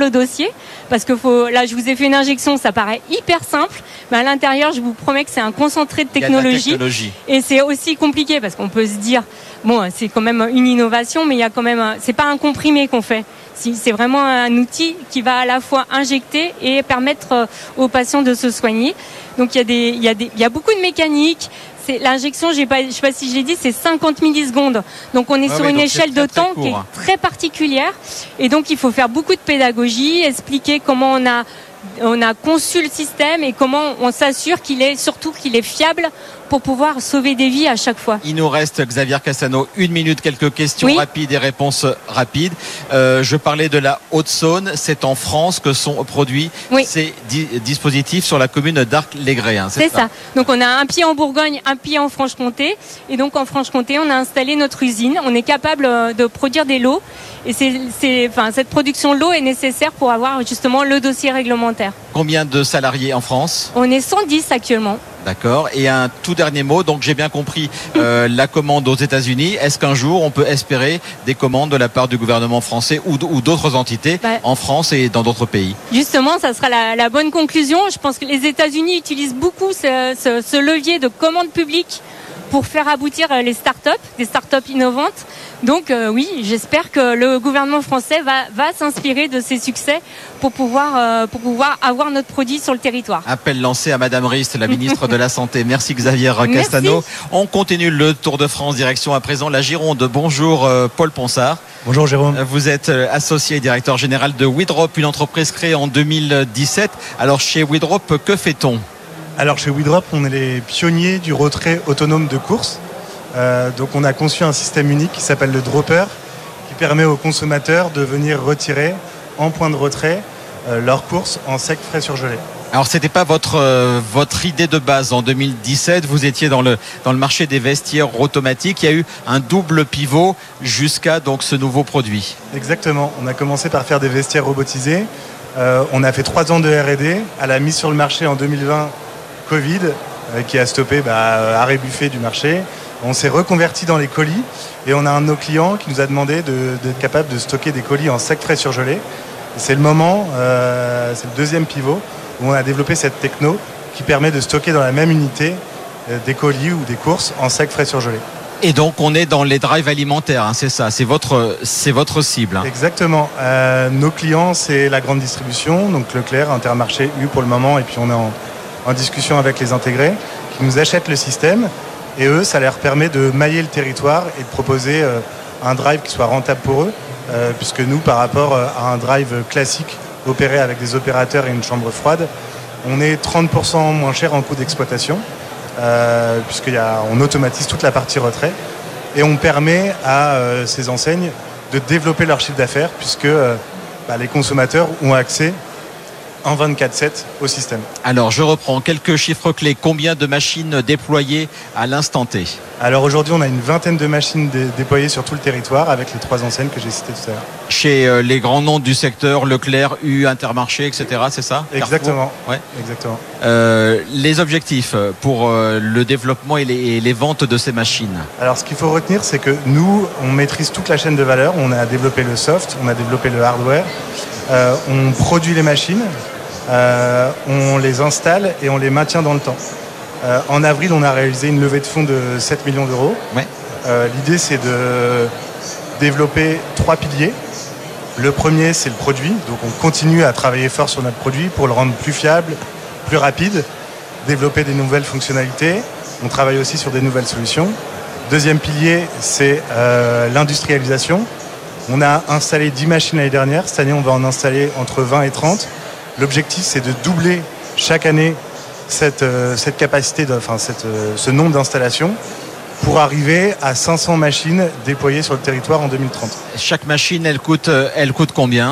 le dossier, parce que là, je vous ai fait une injection, ça paraît hyper simple, mais à l'intérieur, je vous promets que c'est un concentré de technologie. Et c'est aussi compliqué, parce qu'on peut se dire, bon, c'est quand même une innovation, mais il y a quand même, c'est pas un comprimé qu'on fait. C'est vraiment un outil qui va à la fois injecter et permettre aux patients de se soigner. Donc il y a beaucoup de mécanique. L'injection, je sais pas si je l'ai dit, c'est 50 millisecondes. Donc on est sur une échelle de temps qui est très particulière. Et donc il faut faire beaucoup de pédagogie, expliquer comment on a conçu le système et comment on s'assure qu'il est fiable pour pouvoir sauver des vies à chaque fois. Il nous reste, Xavier Cassano, 1 minute, quelques questions rapides et réponses rapides. Je parlais de la Haute-Saône. C'est en France que sont produits ces dispositifs sur la commune d'Arc-les-Grès. C'est ça. Donc on a un pied en Bourgogne, un pied en Franche-Comté. Et donc en Franche-Comté, on a installé notre usine. On est capable de produire des lots. Et cette production de lot est nécessaire pour avoir justement le dossier réglementaire. Combien de salariés en France ? On est 110 actuellement. D'accord. Et un tout dernier mot. Donc j'ai bien compris la commande aux États-Unis. Est-ce qu'un jour on peut espérer des commandes de la part du gouvernement français ou d'autres entités en France et dans d'autres pays ? Justement, ça sera la bonne conclusion. Je pense que les États-Unis utilisent beaucoup ce levier de commande publique pour faire aboutir des startups innovantes. Donc oui, j'espère que le gouvernement français va s'inspirer de ces succès pour pouvoir avoir notre produit sur le territoire. Appel lancé à Madame Rist, la ministre de la Santé. Merci Xavier Cassano. On continue le Tour de France, direction à présent la Gironde. Bonjour Paul Ponsard. Bonjour Jérôme. Vous êtes associé et directeur général de Widrop, une entreprise créée en 2017. Alors chez Widrop, que fait-on ? Alors chez Widrop, on est les pionniers du retrait autonome de course. Donc on a conçu un système unique qui s'appelle le dropper, qui permet aux consommateurs de venir retirer en point de retrait leurs courses en sec, frais, surgelé. Alors c'était pas votre idée de base en 2017. Vous étiez dans le marché des vestiaires automatiques. Il y a eu un double pivot jusqu'à donc ce nouveau produit. Exactement. On a commencé par faire des vestiaires robotisés. On a fait 3 ans de R&D. À la mise sur le marché en 2020, Covid, qui a stoppé arrêt buffet du marché. On s'est reconverti dans les colis et on a un de nos clients qui nous a demandé d'être capable de stocker des colis en sec, frais, surgelé. Et c'est le moment, c'est le deuxième pivot où on a développé cette techno qui permet de stocker dans la même unité des colis ou des courses en sec, frais, surgelé. Et donc on est dans les drives alimentaires, c'est ça, c'est votre cible. Exactement. Nos clients, c'est la grande distribution, donc Leclerc, Intermarché, U pour le moment, et puis on est en discussion avec les intégrés qui nous achètent le système. Et eux, ça leur permet de mailler le territoire et de proposer un drive qui soit rentable pour eux, puisque nous, par rapport à un drive classique opéré avec des opérateurs et une chambre froide, on est 30% moins cher en coût d'exploitation, puisqu'on automatise toute la partie retrait, et on permet à ces enseignes de développer leur chiffre d'affaires, puisque les consommateurs ont accès en 24/7 au système. Alors je reprends quelques chiffres clés. Combien de machines déployées à l'instant T ? Alors aujourd'hui on a une vingtaine de machines déployées sur tout le territoire avec les 3 enseignes que j'ai citées tout à l'heure. Chez les grands noms du secteur, Leclerc, U, Intermarché, etc. C'est ça ? Exactement. Ouais. Exactement. Les objectifs pour le développement et les ventes de ces machines ? Alors ce qu'il faut retenir, c'est que nous, on maîtrise toute la chaîne de valeur. On a développé le soft, on a développé le hardware, on produit les machines. On les installe et on les maintient dans le temps. En avril, on a réalisé une levée de fonds de 7 millions d'euros. Ouais. L'idée, c'est de développer 3 piliers. Le premier, c'est le produit. Donc, on continue à travailler fort sur notre produit pour le rendre plus fiable, plus rapide, développer des nouvelles fonctionnalités. On travaille aussi sur des nouvelles solutions. Deuxième pilier, c'est l'industrialisation. On a installé 10 machines l'année dernière. Cette année, on va en installer entre 20 et 30. L'objectif, c'est de doubler chaque année cette capacité, ce nombre d'installations pour arriver à 500 machines déployées sur le territoire en 2030. Chaque machine, elle coûte combien ?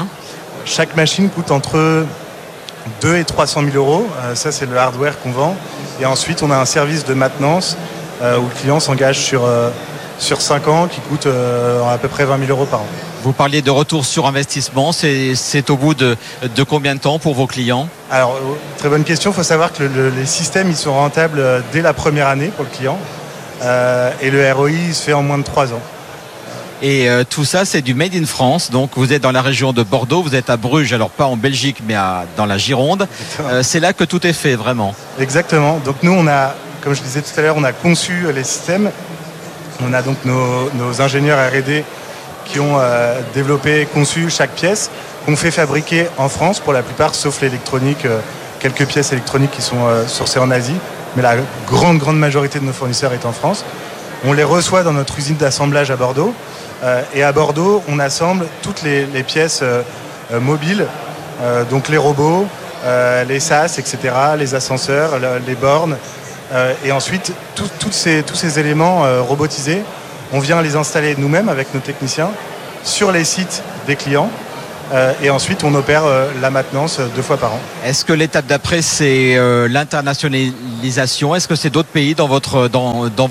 Chaque machine coûte entre 2 et 300 000 euros. Ça, c'est le hardware qu'on vend. Et ensuite, on a un service de maintenance où le client s'engage sur 5 ans qui coûte à peu près 20 000 euros par an. Vous parliez de retour sur investissement, c'est au bout de combien de temps pour vos clients ? Alors, très bonne question. Il faut savoir que les systèmes ils sont rentables dès la première année pour le client et le ROI il se fait en moins de 3 ans. Et tout ça, c'est du Made in France. Donc, vous êtes dans la région de Bordeaux, vous êtes à Bruges, alors pas en Belgique, mais dans la Gironde. C'est là que tout est fait, vraiment. Exactement. Donc, nous, comme je disais tout à l'heure, on a conçu les systèmes. On a donc nos ingénieurs R&D qui ont développé, conçu chaque pièce, qu'on fait fabriquer en France pour la plupart, sauf l'électronique, quelques pièces électroniques qui sont sourcées en Asie. Mais la grande majorité de nos fournisseurs est en France. On les reçoit dans notre usine d'assemblage à Bordeaux. Et à Bordeaux, on assemble toutes les pièces mobiles, donc les robots, les sas, etc., les ascenseurs, les bornes. Et ensuite, tous ces éléments robotisés, on vient les installer nous-mêmes avec nos techniciens sur les sites des clients. Et ensuite, on opère la maintenance 2 fois par an. Est-ce que l'étape d'après, c'est l'internationalisation ? Est-ce que c'est d'autres pays dans votre viseur ?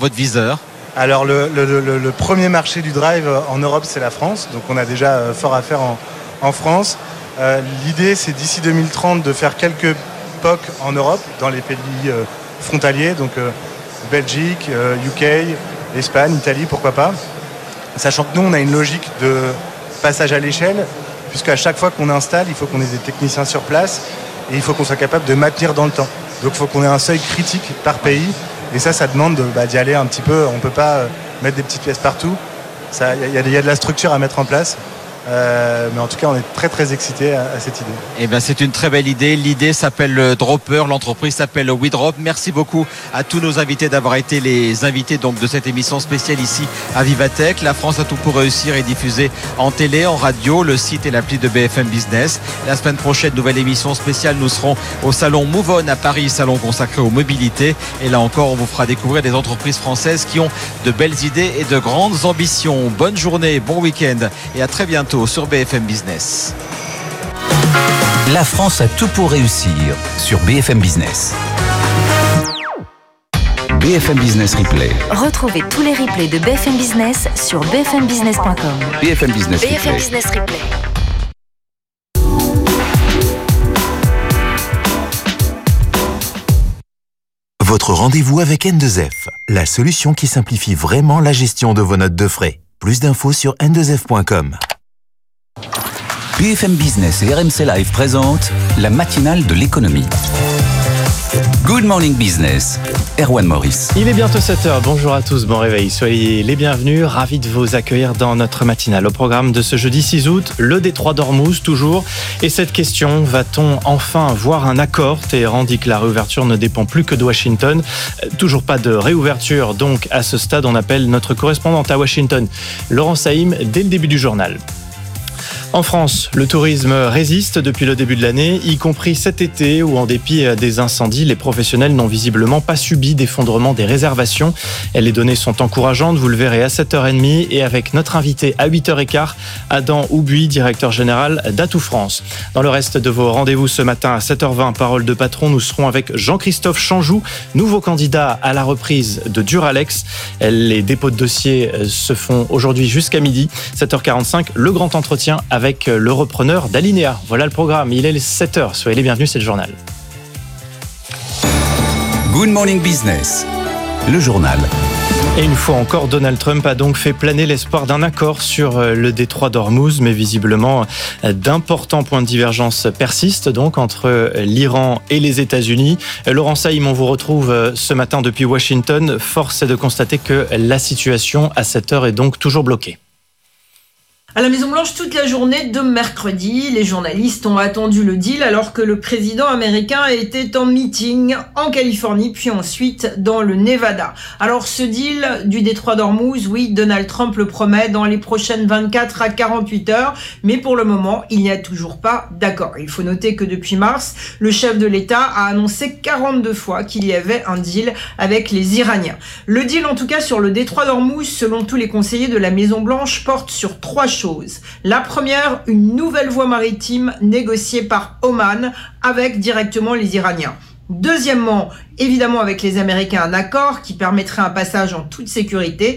Alors, le premier marché du drive en Europe, c'est la France. Donc, on a déjà fort à faire en France. L'idée, c'est d'ici 2030 de faire quelques POC en Europe, dans les pays frontaliers, donc Belgique, UK, Espagne, Italie, pourquoi pas. Sachant que nous, on a une logique de passage à l'échelle, puisqu'à chaque fois qu'on installe, il faut qu'on ait des techniciens sur place et il faut qu'on soit capable de maintenir dans le temps. Donc il faut qu'on ait un seuil critique par pays. Et ça demande d'y aller un petit peu. On ne peut pas mettre des petites pièces partout. Il y a de la structure à mettre en place. Mais en tout cas, on est très très excités à cette idée. Eh bien, c'est une très belle idée. L'idée s'appelle Dropper, l'entreprise s'appelle WeDrop. Merci beaucoup à tous nos invités d'avoir été les invités donc de cette émission spéciale ici à Vivatech. La France a tout pour réussir est diffusée en télé, en radio, le site et l'appli de BFM Business. La semaine prochaine, nouvelle émission spéciale. Nous serons au salon Move On à Paris, salon consacré aux mobilités. Et là encore, on vous fera découvrir des entreprises françaises qui ont de belles idées et de grandes ambitions. Bonne journée, bon week-end et à très bientôt sur BFM Business. La France a tout pour réussir sur BFM Business. BFM Business Replay. Retrouvez tous les replays de BFM Business sur bfmbusiness.com. BFM Business Replay. BFM Business Replay. Votre rendez-vous avec N2F, la solution qui simplifie vraiment la gestion de vos notes de frais. Plus d'infos sur n2f.com. BFM Business et RMC Live présentent la matinale de l'économie. Good Morning Business, Erwan Maurice. Il est bientôt 7h, bonjour à tous, bon réveil, soyez les bienvenus, ravis de vous accueillir dans notre matinale. Au programme de ce jeudi 6 août, le détroit d'Ormuz toujours. Et cette question, va-t-on enfin voir un accord ? Téhéran dit que la réouverture ne dépend plus que de Washington. Toujours pas de réouverture, donc à ce stade, on appelle notre correspondante à Washington, Laurent Saïm, dès le début du journal. En France, le tourisme résiste depuis le début de l'année, y compris cet été où, en dépit des incendies, les professionnels n'ont visiblement pas subi d'effondrement des réservations. Les données sont encourageantes, vous le verrez à 7h30 et avec notre invité à 8h15, Adam Houbuy, directeur général d'Atout France. Dans le reste de vos rendez-vous ce matin à 7h20, Parole de patron, nous serons avec Jean-Christophe Chanjou, nouveau candidat à la reprise de Duralex. Les dépôts de dossiers se font aujourd'hui jusqu'à midi. 7h45, le grand entretien avec le repreneur d'Alinéa. Voilà le programme, il est les 7h. Soyez les bienvenus, c'est le journal. Good Morning Business, le journal. Et une fois encore, Donald Trump a donc fait planer l'espoir d'un accord sur le détroit d'Ormuz, mais visiblement d'importants points de divergence persistent donc entre l'Iran et les États-Unis. Laurent Saïm, on vous retrouve ce matin depuis Washington. Force est de constater que la situation à cette heure est donc toujours bloquée. À la Maison-Blanche, toute la journée de mercredi, les journalistes ont attendu le deal alors que le président américain était en meeting en Californie, puis ensuite dans le Nevada. Alors ce deal du détroit d'Ormuz, oui, Donald Trump le promet dans les prochaines 24 à 48 heures, mais pour le moment, il n'y a toujours pas d'accord. Il faut noter que depuis mars, le chef de l'État a annoncé 42 fois qu'il y avait un deal avec les Iraniens. Le deal, en tout cas, sur le détroit d'Ormuz, selon tous les conseillers de la Maison-Blanche, porte sur 3 choses. La première, une nouvelle voie maritime négociée par Oman avec directement les Iraniens. Deuxièmement, évidemment avec les Américains, un accord qui permettrait un passage en toute sécurité.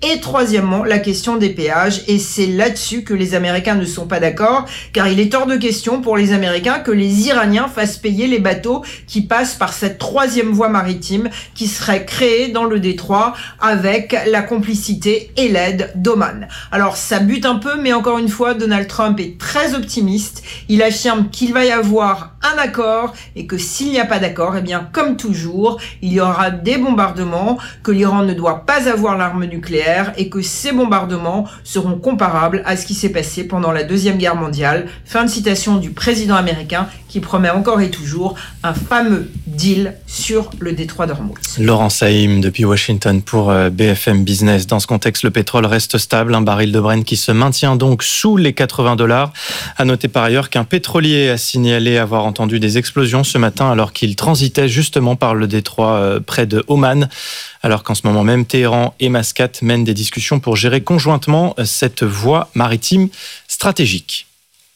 Et troisièmement, la question des péages. Et c'est là-dessus que les Américains ne sont pas d'accord, car il est hors de question pour les Américains que les Iraniens fassent payer les bateaux qui passent par cette troisième voie maritime qui serait créée dans le détroit avec la complicité et l'aide d'Oman. Alors ça bute un peu, mais encore une fois, Donald Trump est très optimiste. Il affirme qu'il va y avoir un accord et que s'il n'y a pas d'accord, eh bien, comme toujours, il y aura des bombardements, que l'Iran ne doit pas avoir l'arme nucléaire et que ces bombardements seront comparables à ce qui s'est passé pendant la Deuxième Guerre mondiale. Fin de citation du président américain qui promet encore et toujours un fameux deal sur le détroit d'Ormuz. Laurent Saïm depuis Washington pour BFM Business. Dans ce contexte, le pétrole reste stable, un baril de Brent qui se maintient donc sous les $80. À noter par ailleurs qu'un pétrolier a signalé avoir entendu des explosions ce matin alors qu'il transitait justement par le détroit près de Oman. Alors qu'en ce moment même, Téhéran et Mascate mènent des discussions pour gérer conjointement cette voie maritime stratégique.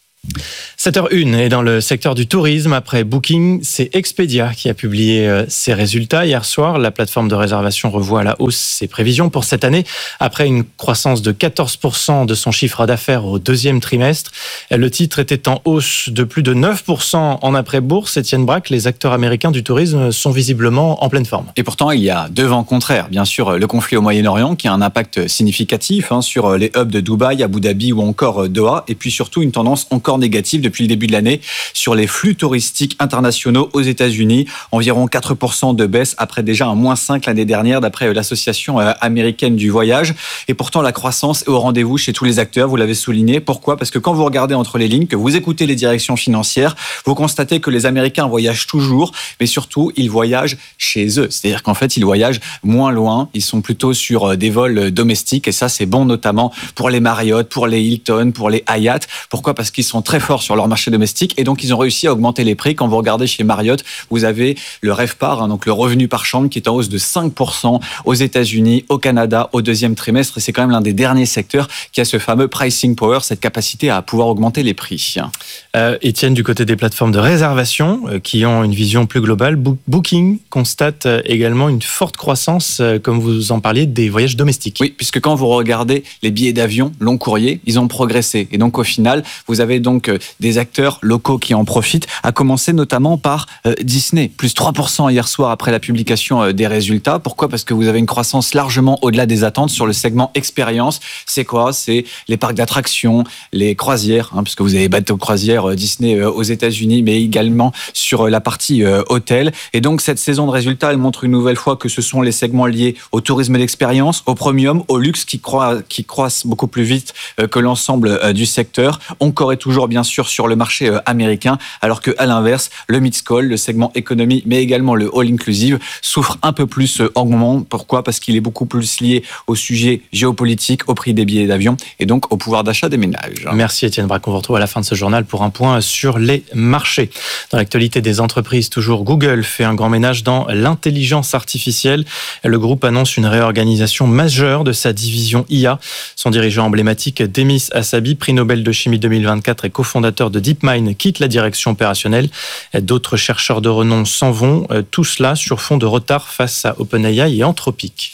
7h01 et dans le secteur du tourisme, après Booking, c'est Expedia qui a publié ses résultats. Hier soir, la plateforme de réservation revoit à la hausse ses prévisions pour cette année. Après une croissance de 14% de son chiffre d'affaires au deuxième trimestre, le titre était en hausse de plus de 9% en après-bourse. Étienne Braque, les acteurs américains du tourisme sont visiblement en pleine forme. Et pourtant, il y a deux vents contraires. Bien sûr, le conflit au Moyen-Orient qui a un impact significatif sur les hubs de Dubaï, Abu Dhabi ou encore Doha. Et puis surtout, une tendance encore négative depuis le début de l'année sur les flux touristiques internationaux aux États-Unis. Environ 4% de baisse après déjà un -5 l'année dernière d'après l'association américaine du voyage. Et pourtant, la croissance est au rendez-vous chez tous les acteurs. Vous l'avez souligné. Pourquoi ? Parce que quand vous regardez entre les lignes, que vous écoutez les directions financières, vous constatez que les Américains voyagent toujours, mais surtout, ils voyagent chez eux. C'est-à-dire qu'en fait, ils voyagent moins loin. Ils sont plutôt sur des vols domestiques. Et ça, c'est bon notamment pour les Marriott, pour les Hilton, pour les Hyatt. Pourquoi ? Parce qu'ils sont très forts sur leur marché domestique et donc ils ont réussi à augmenter les prix. Quand vous regardez chez Marriott, vous avez le RevPAR, donc le revenu par chambre, qui est en hausse de 5% aux États-Unis, au Canada, au deuxième trimestre. Et c'est quand même l'un des derniers secteurs qui a ce fameux pricing power, cette capacité à pouvoir augmenter les prix. Étienne, du côté des plateformes de réservation qui ont une vision plus globale, Booking constate également une forte croissance, comme vous en parliez, des voyages domestiques. Oui, puisque quand vous regardez les billets d'avion long courrier, ils ont progressé. Et donc au final, vous avez donc des acteurs locaux qui en profitent, à commencer notamment par Disney, plus 3% hier soir après la publication des résultats. Pourquoi ? Parce que vous avez une croissance largement au-delà des attentes sur le segment expérience. C'est quoi ? C'est les parcs d'attractions, les croisières, puisque vous avez bateau croisière Disney aux États-Unis, mais également sur la partie hôtel. Et donc cette saison de résultats, elle montre une nouvelle fois que ce sont les segments liés au tourisme d'expérience, au premium, au luxe qui croissent beaucoup plus vite que l'ensemble du secteur. Encore et toujours bien sûr sur le marché américain, alors que à l'inverse, le mid-scale, le segment économie, mais également le all-inclusive souffre un peu plus en moment. Pourquoi ? Parce qu'il est beaucoup plus lié au sujet géopolitique, au prix des billets d'avion et donc au pouvoir d'achat des ménages. Merci Étienne Braque. On vous retrouve à la fin de ce journal pour un point sur les marchés. Dans l'actualité des entreprises, toujours Google fait un grand ménage dans l'intelligence artificielle. Le groupe annonce une réorganisation majeure de sa division IA. Son dirigeant emblématique, Demis Hassabis, prix Nobel de chimie 2024 et cofondateur de DeepMind, quitte la direction opérationnelle. D'autres chercheurs de renom s'en vont. Tout cela sur fond de retard face à OpenAI et Anthropic.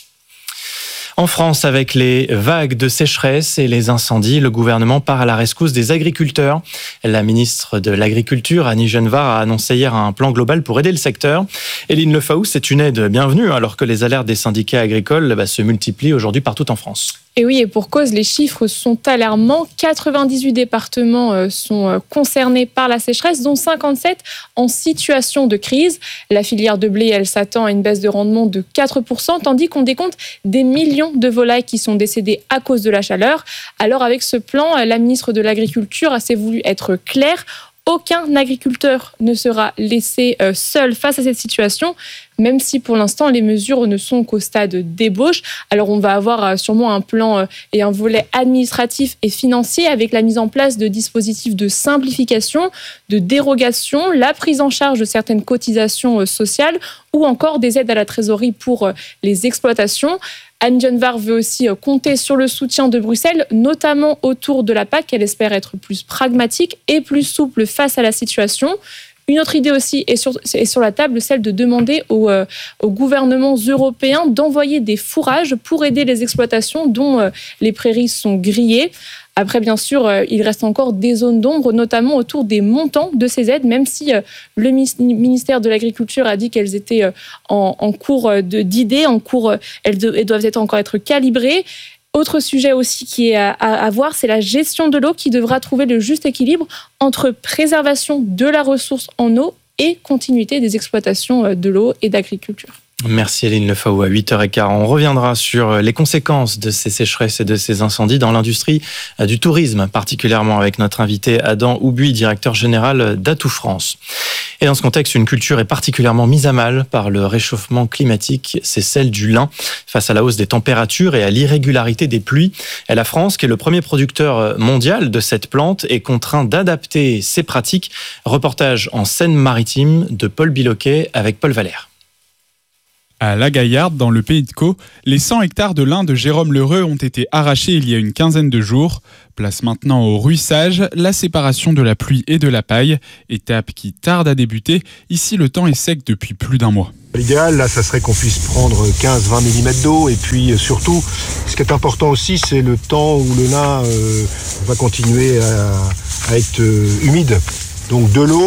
En France, avec les vagues de sécheresse et les incendies, le gouvernement part à la rescousse des agriculteurs. La ministre de l'Agriculture, Annie Genevard, a annoncé hier un plan global pour aider le secteur. Éline Lefaou, c'est une aide bienvenue alors que les alertes des syndicats agricoles se multiplient aujourd'hui partout en France. Et oui, et pour cause, les chiffres sont alarmants. 98 départements sont concernés par la sécheresse, dont 57 en situation de crise. La filière de blé, elle s'attend à une baisse de rendement de 4%, tandis qu'on décompte des millions de volailles qui sont décédées à cause de la chaleur. Alors avec ce plan, la ministre de l'Agriculture s'est voulu être claire. Aucun agriculteur ne sera laissé seul face à cette situation, même si pour l'instant les mesures ne sont qu'au stade d'ébauche. Alors on va avoir sûrement un plan et un volet administratif et financier avec la mise en place de dispositifs de simplification, de dérogation, la prise en charge de certaines cotisations sociales ou encore des aides à la trésorerie pour les exploitations. Anne Genevard veut aussi compter sur le soutien de Bruxelles, notamment autour de la PAC. Elle espère être plus pragmatique et plus souple face à la situation. Une autre idée aussi est sur la table, celle de demander aux gouvernements européens d'envoyer des fourrages pour aider les exploitations dont les prairies sont grillées. Après, bien sûr, il reste encore des zones d'ombre, notamment autour des montants de ces aides, même si le ministère de l'Agriculture a dit qu'elles étaient en cours d'idées, elles doivent encore être calibrées. Autre sujet aussi qui est à voir, c'est la gestion de l'eau qui devra trouver le juste équilibre entre préservation de la ressource en eau et continuité des exploitations de l'eau et d'agriculture. Merci Aline Lefao. À 8h15, on reviendra sur les conséquences de ces sécheresses et de ces incendies dans l'industrie du tourisme, particulièrement avec notre invité Adam Houbuy, directeur général d'Atout France. Et dans ce contexte, une culture est particulièrement mise à mal par le réchauffement climatique, c'est celle du lin. Face à la hausse des températures et à l'irrégularité des pluies, la France, qui est le premier producteur mondial de cette plante, est contraint d'adapter ses pratiques. Reportage en Seine-Maritime de Paul Biloquet avec Paul Valère. À La Gaillarde, dans le Pays de Caux, les 100 hectares de lin de Jérôme Lheureux ont été arrachés il y a une quinzaine de jours. Place maintenant au ruissage, la séparation de la pluie et de la paille, étape qui tarde à débuter. Ici, le temps est sec depuis plus d'un mois. L'idéal, là, ça serait qu'on puisse prendre 15-20 mm d'eau. Et puis, surtout, ce qui est important aussi, c'est le temps où le lin va continuer à être humide. Donc, de l'eau.